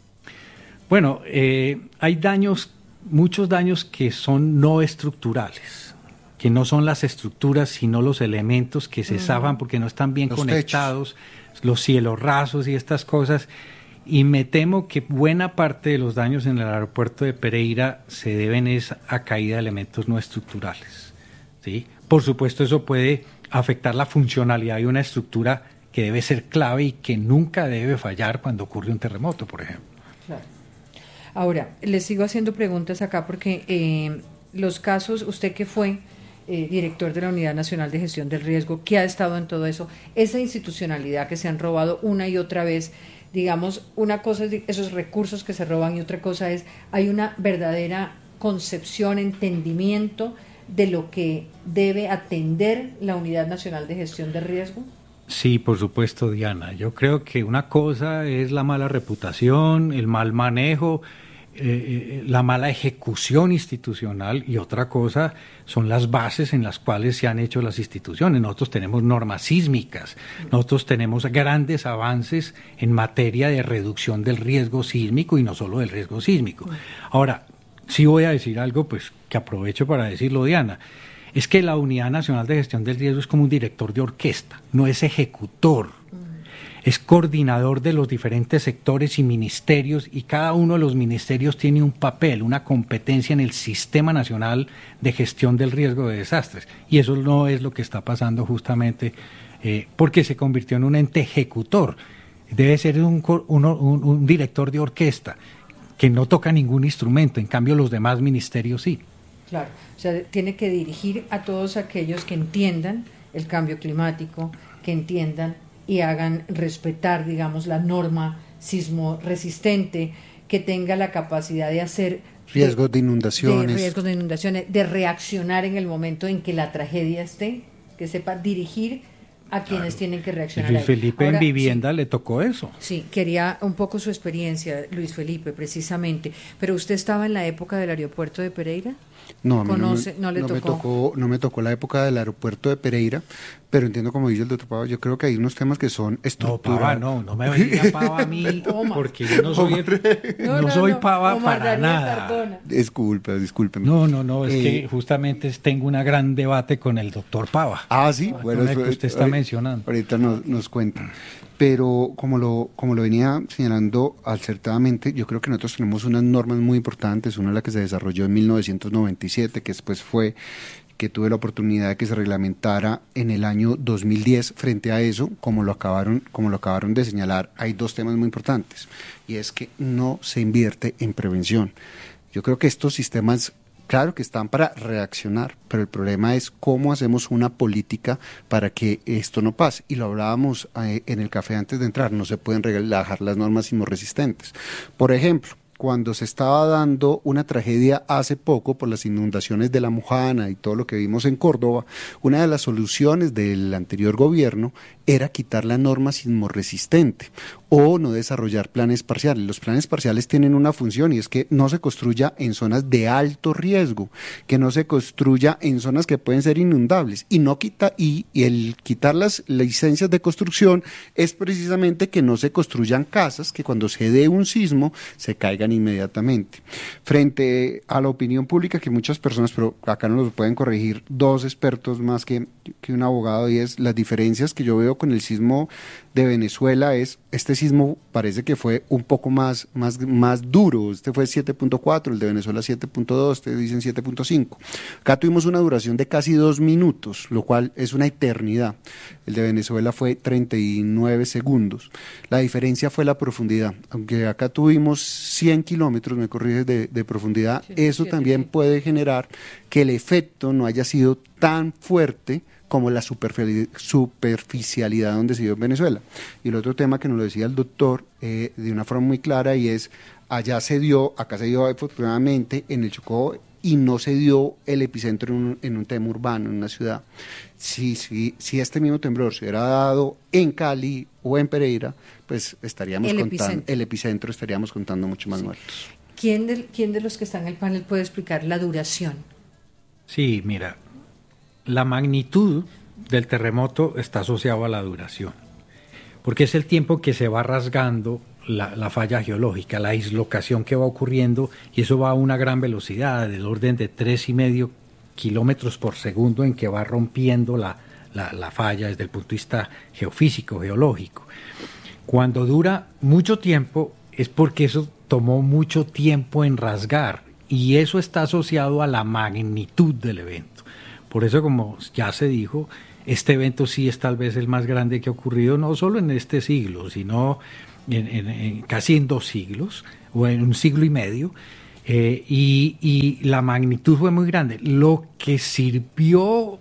Bueno, eh, hay daños, muchos daños que son no estructurales, que no son las estructuras, sino los elementos que se uh-huh. zafan porque no están bien los conectados, techos. Los cielos rasos y estas cosas. Y me temo que buena parte de los daños en el aeropuerto de Pereira se deben es a caída de elementos no estructurales, ¿sí? Por supuesto, eso puede afectar la funcionalidad de una estructura que debe ser clave y que nunca debe fallar cuando ocurre un terremoto, por ejemplo. Claro. Ahora, les sigo haciendo preguntas acá porque eh, los casos, usted que fue eh, director de la Unidad Nacional de Gestión del Riesgo, que ha estado en todo eso, esa institucionalidad que se han robado una y otra vez, digamos, una cosa es esos recursos que se roban y otra cosa es, hay una verdadera concepción, entendimiento de lo que debe atender la Unidad Nacional de Gestión del Riesgo. Sí, por supuesto, Diana. Yo creo que una cosa es la mala reputación, el mal manejo, eh, la mala ejecución institucional, y otra cosa son las bases en las cuales se han hecho las instituciones. Nosotros tenemos normas sísmicas, nosotros tenemos grandes avances en materia de reducción del riesgo sísmico y no solo del riesgo sísmico. Ahora, sí voy a decir algo, pues que aprovecho para decirlo, Diana. Es que la Unidad Nacional de Gestión del Riesgo es como un director de orquesta, no es ejecutor, es coordinador de los diferentes sectores y ministerios, y cada uno de los ministerios tiene un papel, una competencia en el Sistema Nacional de Gestión del Riesgo de Desastres, y eso no es lo que está pasando justamente eh, porque se convirtió en un ente ejecutor. Debe ser un, un, un, un director de orquesta que no toca ningún instrumento, en cambio los demás ministerios sí. Claro, o sea, tiene que dirigir a todos aquellos que entiendan el cambio climático, que entiendan y hagan respetar, digamos, la norma sismo resistente, que tenga la capacidad de hacer riesgos de, de inundaciones, de riesgos de inundaciones, de reaccionar en el momento en que la tragedia esté, que sepa dirigir a quienes claro. tienen que reaccionar. Luis Felipe Ahora, en vivienda sí, le tocó eso. Sí, quería un poco su experiencia, Luis Felipe, precisamente. Pero usted estaba en la época del aeropuerto de Pereira. No, a mí Conoce, no, me, no, le no tocó. me tocó, no me tocó la época del aeropuerto de Pereira, pero entiendo, como dice el doctor Pava, yo creo que hay unos temas que son estructurales. No, Pava, no, no me diga Pava a mí, porque yo no soy, no, no, no soy Pava no, para nada. Disculpe, discúlpeme. No, no, no, es eh, que justamente tengo un gran debate con el doctor Pava. Ah, sí, bueno, el que usted está ahorita, mencionando. Ahorita nos, nos cuenta. Pero como lo, como lo venía señalando acertadamente, yo creo que nosotros tenemos unas normas muy importantes, una la que se desarrolló en mil novecientos noventa y siete, que después fue que tuve la oportunidad de que se reglamentara en el año dos mil diez. Frente a eso, como lo acabaron, como lo acabaron de señalar, hay dos temas muy importantes, y es que no se invierte en prevención. Yo creo que estos sistemas, claro que están para reaccionar, pero el problema es cómo hacemos una política para que esto no pase. Y lo hablábamos eh, en el café antes de entrar, no se pueden relajar las normas sismorresistentes. Por ejemplo, cuando se estaba dando una tragedia hace poco por las inundaciones de La Mojana y todo lo que vimos en Córdoba, una de las soluciones del anterior gobierno era quitar la norma sismorresistente o no desarrollar planes parciales. Los planes parciales tienen una función, y es que no se construya en zonas de alto riesgo, que no se construya en zonas que pueden ser inundables, y no quita y, y el quitar las licencias de construcción es precisamente que no se construyan casas que cuando se dé un sismo se caigan inmediatamente. Frente a la opinión pública, que muchas personas, pero acá nos lo pueden corregir dos expertos más que, que un abogado, y es las diferencias que yo veo con el sismo de Venezuela. Es este sismo parece que fue un poco más, más, más duro, este fue siete punto cuatro, el de Venezuela siete punto dos, ustedes dicen siete punto cinco. Acá tuvimos una duración de casi dos minutos, lo cual es una eternidad. El de Venezuela fue treinta y nueve segundos. La diferencia fue la profundidad, aunque acá tuvimos cien kilómetros, me corriges, de, de profundidad, sí, eso sí, también sí. puede generar que el efecto no haya sido tan fuerte como la superficialidad donde se dio en Venezuela. Y el otro tema que nos lo decía el doctor eh, de una forma muy clara, y es, allá se dio, acá se dio afortunadamente, en el Chocó y no se dio el epicentro en un, en un tema urbano, en una ciudad. Si, si, si este mismo temblor se hubiera dado en Cali o en Pereira, pues estaríamos el contando, epicentro. el epicentro estaríamos contando mucho más sí. muertos. ¿Quién de, ¿Quién de los que están en el panel puede explicar la duración? Sí, mira, la magnitud del terremoto está asociado a la duración, porque es el tiempo que se va rasgando la, la falla geológica, la dislocación que va ocurriendo, y eso va a una gran velocidad, del orden de tres y medio kilómetros por segundo en que va rompiendo la, la, la falla desde el punto de vista geofísico, geológico. Cuando dura mucho tiempo es porque eso tomó mucho tiempo en rasgar, y eso está asociado a la magnitud del evento. Por eso, como ya se dijo, este evento sí es tal vez el más grande que ha ocurrido, no solo en este siglo, sino en, en, en casi en dos siglos, o en un siglo y medio, eh, y, y la magnitud fue muy grande. Lo que sirvió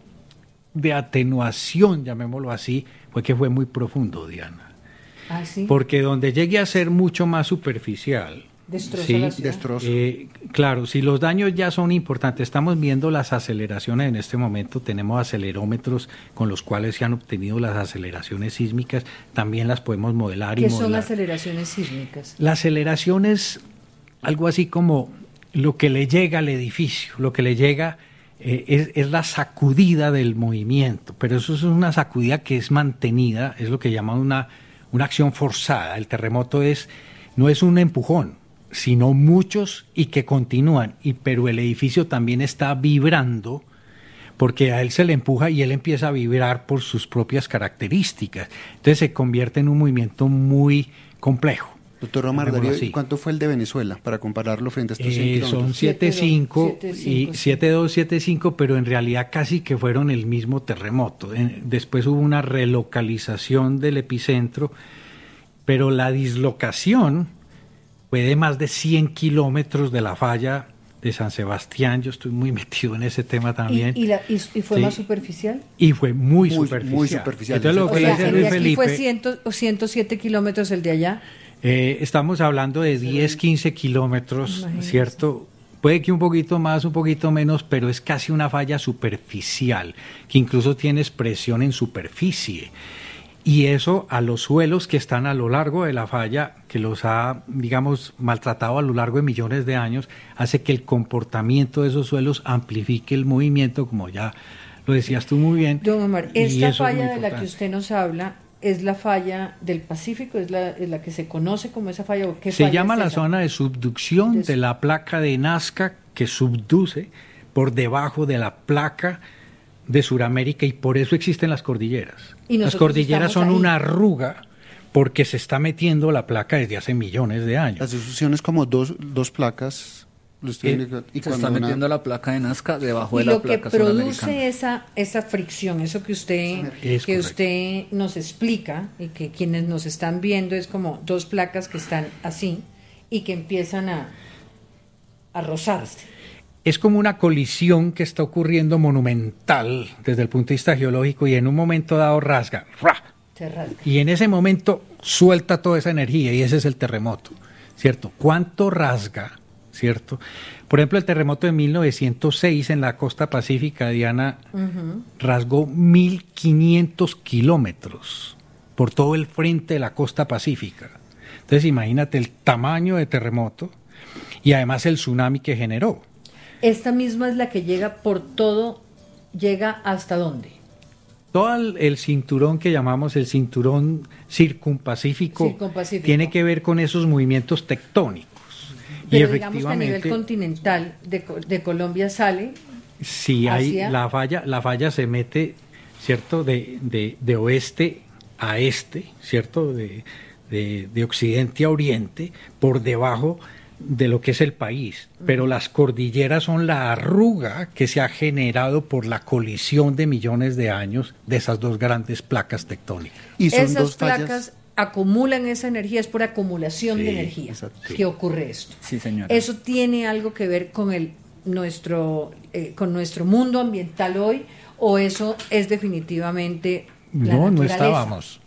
de atenuación, llamémoslo así, fue que fue muy profundo, Diana. ¿Ah, sí? Porque donde llegue a ser mucho más superficial, Destroza sí, la ciudad. Eh, claro, si los daños ya son importantes, estamos viendo las aceleraciones en este momento, tenemos acelerómetros con los cuales se han obtenido las aceleraciones sísmicas, también las podemos modelar y ¿Qué modelar. son las aceleraciones sísmicas? La aceleración es algo así como lo que le llega al edificio, lo que le llega eh, es, es la sacudida del movimiento, pero eso es una sacudida que es mantenida, es lo que llaman una, una acción forzada. El terremoto es, no es un empujón, sino muchos y que continúan, y pero el edificio también está vibrando porque a él se le empuja y él empieza a vibrar por sus propias características. Entonces se convierte en un movimiento muy complejo. Doctor Omar Darío, ¿cuánto fue el de Venezuela para compararlo frente a estos cien eh, kilómetros? Son siete punto cinco y siete punto dos, siete punto cinco, pero en realidad casi que fueron el mismo terremoto. En, después hubo una relocalización del epicentro, pero la dislocación fue de más de cien kilómetros de la falla de San Sebastián. Yo estoy muy metido en ese tema también. ¿Y, y, la, y, y fue sí. más superficial? Y fue muy, muy superficial. Muy superficial. Entonces, lo o que sea, dice el Luis de aquí Felipe, fue cien o ciento siete kilómetros el de allá. Eh, estamos hablando de diez, quince kilómetros, Imagínense. ¿cierto? Puede que un poquito más, un poquito menos, pero es casi una falla superficial, que incluso tiene expresión en superficie. Y eso a los suelos que están a lo largo de la falla, que los ha, digamos, maltratado a lo largo de millones de años, hace que el comportamiento de esos suelos amplifique el movimiento, como ya lo decías tú muy bien. Don Omar, y esta eso es muy falla de la que importante. usted nos habla es la falla del Pacífico, es la, es la que se conoce como esa falla. ¿O qué Se falla llama es la esa? zona de subducción De- de la placa de Nazca, que subduce por debajo de la placa de Sudamérica, y por eso existen las cordilleras. Y Las nosotros cordilleras estamos son ahí. una arruga porque se está metiendo la placa desde hace millones de años. La sucesión es como dos, dos placas. Lo estoy Eh, indicando, y Se cuando está una- metiendo la placa de Nazca debajo Y de la lo que placa sudamericana. produce esa, esa fricción, eso que usted Es que correcto. usted nos explica y que quienes nos están viendo es como dos placas que están así y que empiezan a, a rozarse. Es como una colisión que está ocurriendo monumental desde el punto de vista geológico, y en un momento dado rasga, ¡ra! Se rasga. Y en ese momento suelta toda esa energía, y ese es el terremoto, ¿cierto? ¿Cuánto rasga, cierto? Por ejemplo, el terremoto de mil novecientos seis en la costa pacífica, Diana, Ujú. rasgó mil quinientos kilómetros por todo el frente de la costa pacífica. Entonces imagínate el tamaño de terremoto y además el tsunami que generó. Esta misma es la que llega por todo, llega hasta dónde. Todo el, el cinturón que llamamos el cinturón circunpacífico, Circunpacífico. tiene que ver con esos movimientos tectónicos. Pero y digamos que a nivel efectivamente, continental de, Co- de Colombia sale. si hay hacia- la falla, la falla se mete, ¿cierto? De, de, de oeste a este, ¿cierto? De, de, de occidente a oriente, por debajo de lo que es el país, pero las cordilleras son la arruga que se ha generado por la colisión de millones de años de esas dos grandes placas tectónicas. Y son Esas dos fallas. placas acumulan esa energía, es por acumulación Sí, de energía exacto. que ocurre esto. Sí, señora. ¿Eso tiene algo que ver con el nuestro eh, con nuestro mundo ambiental hoy, o eso es definitivamente la No, no naturaleza? estábamos.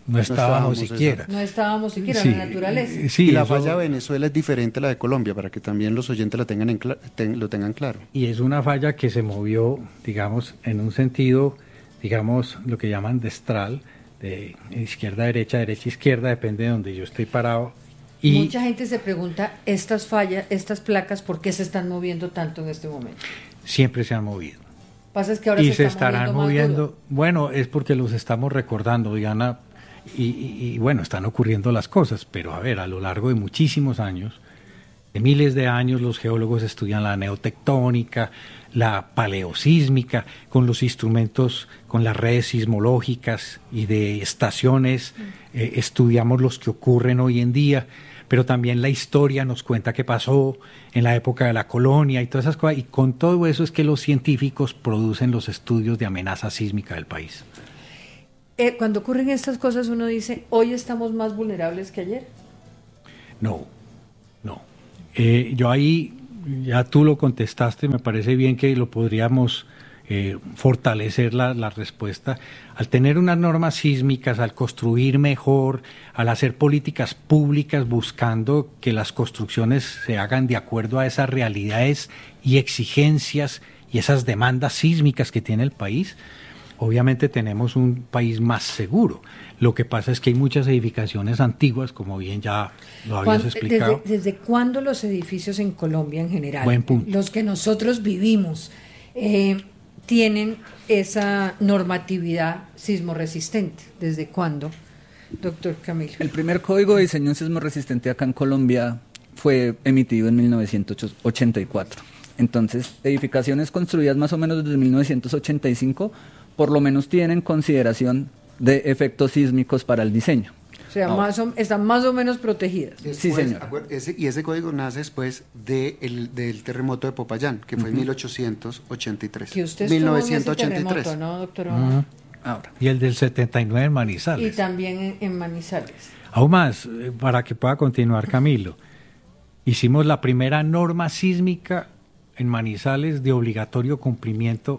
no estábamos, no estábamos siquiera. No estábamos siquiera sí, en la naturaleza. Sí, y la eso, falla de Venezuela es diferente a la de Colombia, para que también los oyentes la tengan en ten, lo tengan claro. Y es una falla que se movió, digamos, en un sentido, digamos, lo que llaman destral, de izquierda a derecha, derecha a izquierda, depende de donde yo estoy parado. Y mucha gente se pregunta, estas fallas, estas placas, ¿por qué se están moviendo tanto en este momento? Siempre se han movido. Pasa es que ahora y se, se están estarán moviendo, moviendo. Bueno, es porque los estamos recordando, Diana, y, y, y bueno, están ocurriendo las cosas, pero a ver, a lo largo de muchísimos años, de miles de años, los geólogos estudian la neotectónica, la paleosísmica, con los instrumentos, con las redes sismológicas y de estaciones, eh, estudiamos los que ocurren hoy en día, pero también la historia nos cuenta qué pasó en la época de la colonia y todas esas cosas, y con todo eso es que los científicos producen los estudios de amenaza sísmica del país. Eh, cuando ocurren estas cosas uno dice, ¿hoy estamos más vulnerables que ayer? No, no. Eh, yo ahí, ya tú lo contestaste, me parece bien que lo podríamos eh, fortalecer la, la respuesta. Al tener unas normas sísmicas, al construir mejor, al hacer políticas públicas buscando que las construcciones se hagan de acuerdo a esas realidades y exigencias y esas demandas sísmicas que tiene el país, obviamente tenemos un país más seguro. Lo que pasa es que hay muchas edificaciones antiguas, como bien ya lo habías explicado. ¿Desde, desde cuándo los edificios en Colombia en general, Buen punto. los que nosotros vivimos, eh, tienen esa normatividad sismoresistente? ¿Desde cuándo, doctor Camilo? El primer código de diseño sismoresistente acá en Colombia fue emitido en mil novecientos ochenta y cuatro. Entonces, edificaciones construidas más o menos desde mil novecientos ochenta y cinco, por lo menos tienen consideración de efectos sísmicos para el diseño. O sea, más o, están más o menos protegidas. Después, sí, señor. Ese, y ese código nace después de el, del terremoto de Popayán, que fue en uh-huh. mil ochocientos ochenta y tres. Que usted mil novecientos ochenta y tres. Terremoto, ¿no, doctor? Uh-huh. Ahora. Y el del setenta y nueve en Manizales. Y también en, en Manizales. Aún más, para que pueda continuar Camilo, hicimos la primera norma sísmica en Manizales de obligatorio cumplimiento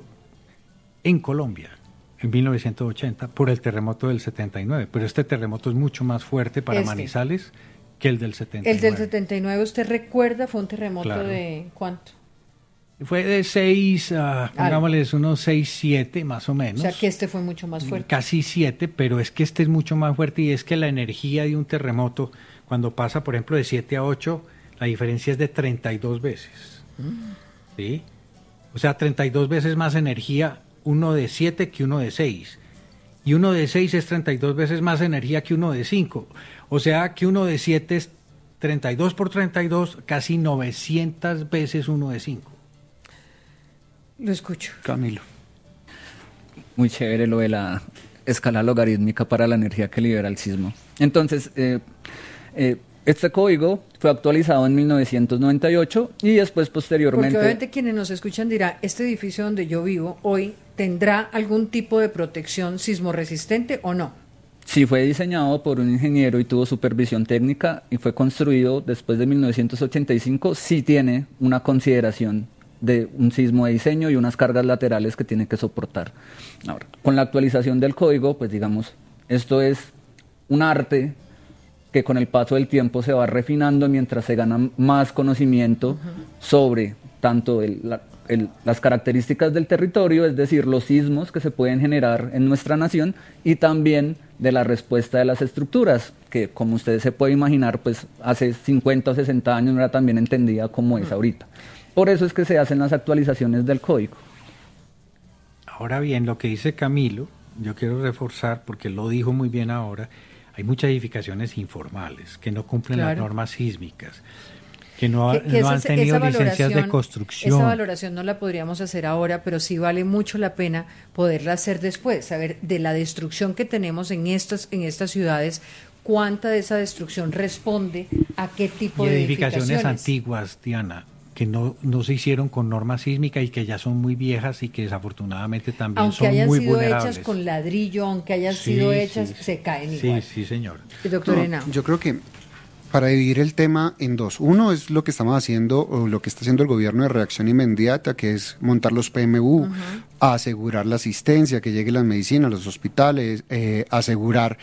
en Colombia, en mil novecientos ochenta, por el terremoto del setenta y nueve, pero este terremoto es mucho más fuerte para este. Manizales que el del setenta y nueve. El del setenta y nueve, ¿usted recuerda? ¿Fue un terremoto claro. de cuánto? Fue de seis, uh, pongámosles unos seis, siete más o menos. O sea que este fue mucho más fuerte. Casi siete, pero es que este es mucho más fuerte, y es que la energía de un terremoto, cuando pasa, por ejemplo, de siete a ocho, la diferencia es de treinta y dos veces. Mm. ¿Sí? O sea, treinta y dos veces más energía uno de siete que uno de seis. Y uno de seis es treinta y dos veces más energía que uno de cinco. O sea que uno de siete es treinta y dos por treinta y dos, casi novecientas veces uno de cinco. Lo escucho. Camilo. Muy chévere lo de la escala logarítmica para la energía que libera el sismo. Entonces, eh, eh, este código fue actualizado en mil novecientos noventa y ocho y después posteriormente... Porque obviamente quienes nos escuchan dirán, este edificio donde yo vivo hoy, ¿tendrá algún tipo de protección sismoresistente o no? Sí, fue diseñado por un ingeniero y tuvo supervisión técnica y fue construido después de mil novecientos ochenta y cinco, sí tiene una consideración de un sismo de diseño y unas cargas laterales que tiene que soportar. Ahora, con la actualización del código, pues digamos, esto es un arte que con el paso del tiempo se va refinando mientras se gana más conocimiento uh-huh. sobre tanto el, la, el, las características del territorio, es decir, los sismos que se pueden generar en nuestra nación, y también de la respuesta de las estructuras, que como ustedes se pueden imaginar, pues hace cincuenta o sesenta años no era tan bien entendida como uh-huh. es ahorita. Por eso es que se hacen las actualizaciones del código. Ahora bien, lo que dice Camilo, yo quiero reforzar, porque lo dijo muy bien ahora, hay muchas edificaciones informales que no cumplen claro. las normas sísmicas, que no, que, que no han tenido licencias de construcción. Esa valoración no la podríamos hacer ahora, pero sí vale mucho la pena poderla hacer después, saber de la destrucción que tenemos en estas, en estas ciudades, cuánta de esa destrucción responde a qué tipo y de edificaciones. edificaciones antiguas, Diana, que no, no se hicieron con norma sísmica y que ya son muy viejas y que desafortunadamente también aunque son muy vulnerables. Aunque hayan sido hechas con ladrillo, aunque hayan sí, sido hechas, sí, se caen sí, igual. Sí, sí, señor. Doctor no, Henao. Yo creo que para dividir el tema en dos. Uno es lo que estamos haciendo, o lo que está haciendo el gobierno de reacción inmediata, que es montar los P M U, uh-huh. asegurar la asistencia, que lleguen las medicinas a los hospitales, eh, asegurar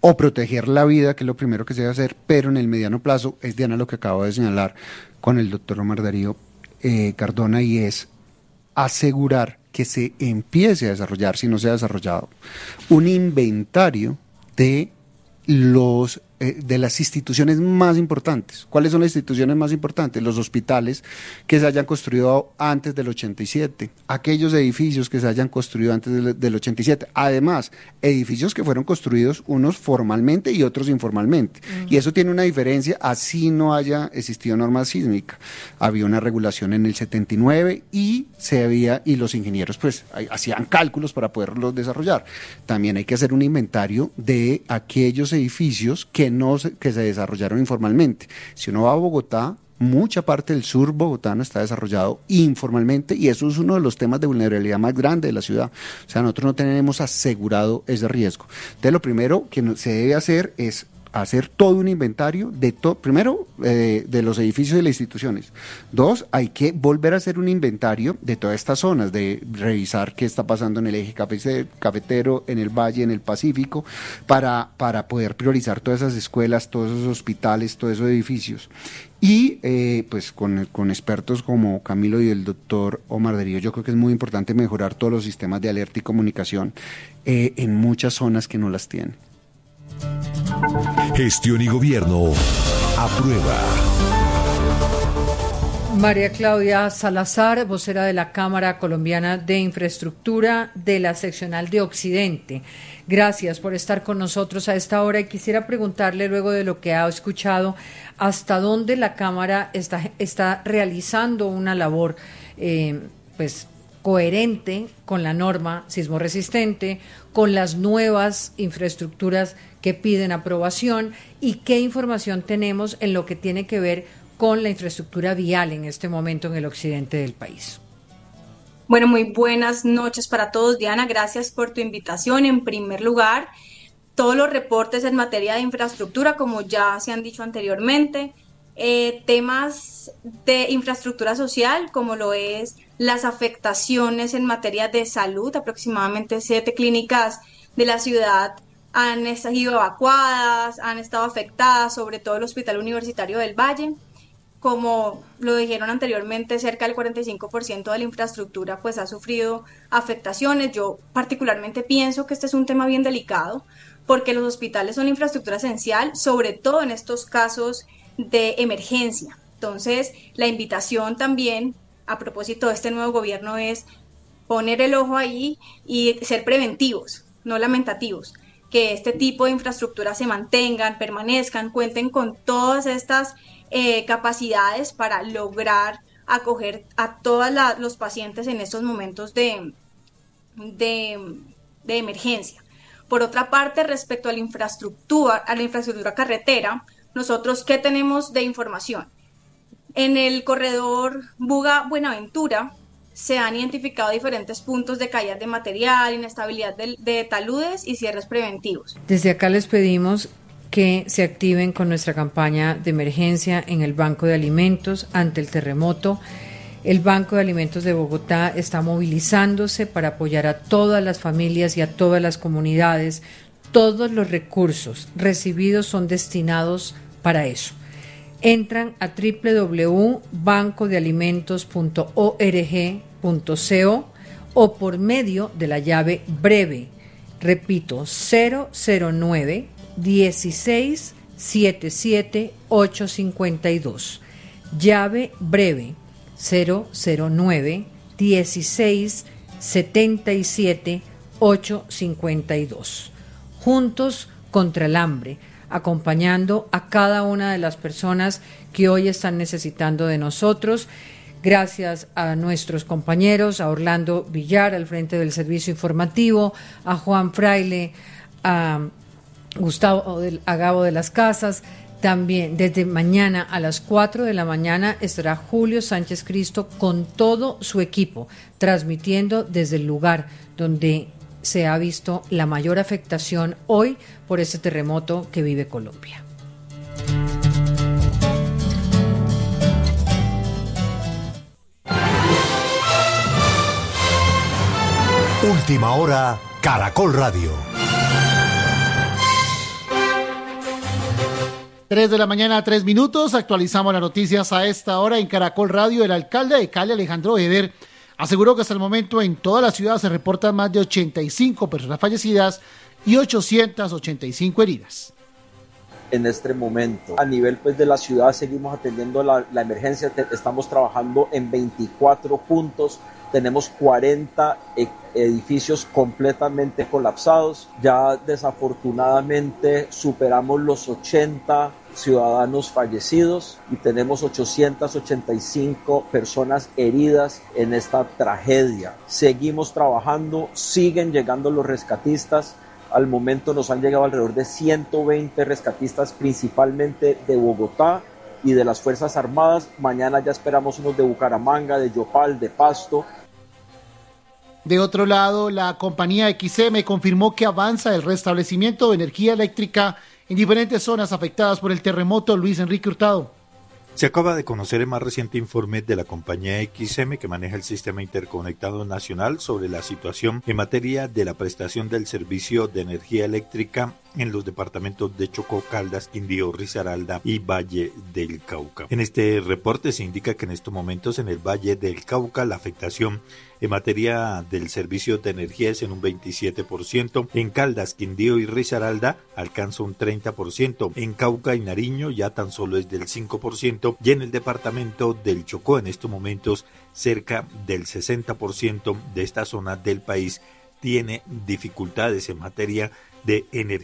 o proteger la vida, que es lo primero que se debe hacer, pero en el mediano plazo es, Diana, lo que acabo de señalar con el doctor Omar Darío eh, Cardona, y es asegurar que se empiece a desarrollar, si no se ha desarrollado, un inventario de los eh, de las instituciones más importantes. ¿Cuáles son las instituciones más importantes? Los hospitales que se hayan construido antes del ochenta y siete, aquellos edificios que se hayan construido antes del, del ochenta y siete, además, edificios que fueron construidos unos formalmente y otros informalmente, uh-huh. y eso tiene una diferencia, así no haya existido norma sísmica. Había una regulación en el setenta y nueve y se había, y los ingenieros pues hacían cálculos para poderlos desarrollar. También hay que hacer un inventario de aquellos edificios que no se, que se desarrollaron informalmente. Si uno va a Bogotá, mucha parte del sur bogotano está desarrollado informalmente, y eso es uno de los temas de vulnerabilidad más grande de la ciudad. O sea, nosotros no tenemos asegurado ese riesgo. Entonces, lo primero que se debe hacer es hacer todo un inventario de todo, primero eh, de los edificios y las instituciones. Dos, hay que volver a hacer un inventario de todas estas zonas, de revisar qué está pasando en el eje cafetero, en el Valle, en el Pacífico, para, para poder priorizar todas esas escuelas, todos esos hospitales, todos esos edificios. Y eh, pues con, con expertos como Camilo y el doctor Omar Darío, yo creo que es muy importante mejorar todos los sistemas de alerta y comunicación eh, en muchas zonas que no las tienen. Gestión y Gobierno aprueba. María Claudia Salazar, vocera de la Cámara Colombiana de Infraestructura de la Seccional de Occidente. Gracias por estar con nosotros a esta hora, y quisiera preguntarle, luego de lo que ha escuchado, hasta dónde la Cámara está, está realizando una labor eh, pues coherente con la norma sismorresistente, con las nuevas infraestructuras que piden aprobación, y qué información tenemos en lo que tiene que ver con la infraestructura vial en este momento en el occidente del país. Bueno, muy buenas noches para todos. Diana, gracias por tu invitación. En primer lugar, todos los reportes en materia de infraestructura, como ya se han dicho anteriormente, eh, temas de infraestructura social, como lo es las afectaciones en materia de salud. Aproximadamente siete clínicas de la ciudad han sido evacuadas, han estado afectadas, sobre todo el Hospital Universitario del Valle. Como lo dijeron anteriormente, cerca del cuarenta y cinco por ciento de la infraestructura pues ha sufrido afectaciones. Yo particularmente pienso que este es un tema bien delicado, porque los hospitales son infraestructura esencial, sobre todo en estos casos de emergencia. Entonces, la invitación también, a propósito de este nuevo gobierno, es poner el ojo ahí y ser preventivos, no lamentativos. Que este tipo de infraestructura se mantengan, permanezcan, cuenten con todas estas eh, capacidades para lograr acoger a todos los pacientes en estos momentos de, de, de emergencia. Por otra parte, respecto a la infraestructura, a la infraestructura carretera, nosotros, ¿qué tenemos de información? En el corredor Buga-Buenaventura se han identificado diferentes puntos de caída de material, inestabilidad de, de taludes y cierres preventivos. Desde acá les pedimos que se activen con nuestra campaña de emergencia en el Banco de Alimentos ante el terremoto. El Banco de Alimentos de Bogotá está movilizándose para apoyar a todas las familias y a todas las comunidades. Todos los recursos recibidos son destinados para eso. Entran a doble u doble u doble u punto banco de alimentos punto org punto co o por medio de la llave breve, repito, cero cero nueve, dieciséis, setenta y siete, ochocientos cincuenta y dos. Llave breve, cero cero nueve, dieciséis, setenta y siete, ochocientos cincuenta y dos. Juntos contra el hambre, acompañando a cada una de las personas que hoy están necesitando de nosotros. Gracias a nuestros compañeros, a Orlando Villar al frente del servicio informativo, a Juan Fraile, a Gustavo Agavo de las Casas. También desde mañana a las cuatro de la mañana estará Julio Sánchez Cristo con todo su equipo, transmitiendo desde el lugar donde se ha visto la mayor afectación hoy por este terremoto que vive Colombia. Última hora, Caracol Radio. tres de la mañana, tres minutos. Actualizamos las noticias a esta hora en Caracol Radio. El alcalde de Cali, Alejandro Eder, aseguró que hasta el momento en toda la ciudad se reportan más de ochenta y cinco personas fallecidas y ochocientas ochenta y cinco heridas. En este momento, a nivel pues de la ciudad, seguimos atendiendo la, la emergencia. Estamos trabajando en veinticuatro puntos. Tenemos cuarenta edificios completamente colapsados. Ya desafortunadamente superamos los ochenta ciudadanos fallecidos y tenemos ochocientas ochenta y cinco personas heridas en esta tragedia. Seguimos trabajando, siguen llegando los rescatistas. Al momento nos han llegado alrededor de ciento veinte rescatistas, principalmente de Bogotá y de las Fuerzas Armadas. Mañana ya esperamos unos de Bucaramanga, de Yopal, de Pasto. De otro lado, la compañía X M confirmó que avanza el restablecimiento de energía eléctrica en diferentes zonas afectadas por el terremoto. Luis Enrique Hurtado. Se acaba de conocer el más reciente informe de la compañía X M, que maneja el Sistema Interconectado Nacional, sobre la situación en materia de la prestación del servicio de energía eléctrica en los departamentos de Chocó, Caldas, Quindío, Risaralda y Valle del Cauca. En este reporte se indica que en estos momentos en el Valle del Cauca la afectación en materia del servicio de energía es en un veintisiete por ciento, en Caldas, Quindío y Risaralda alcanza un treinta por ciento, en Cauca y Nariño ya tan solo es del cinco por ciento y en el departamento del Chocó en estos momentos cerca del sesenta por ciento de esta zona del país tiene dificultades en materia de energía.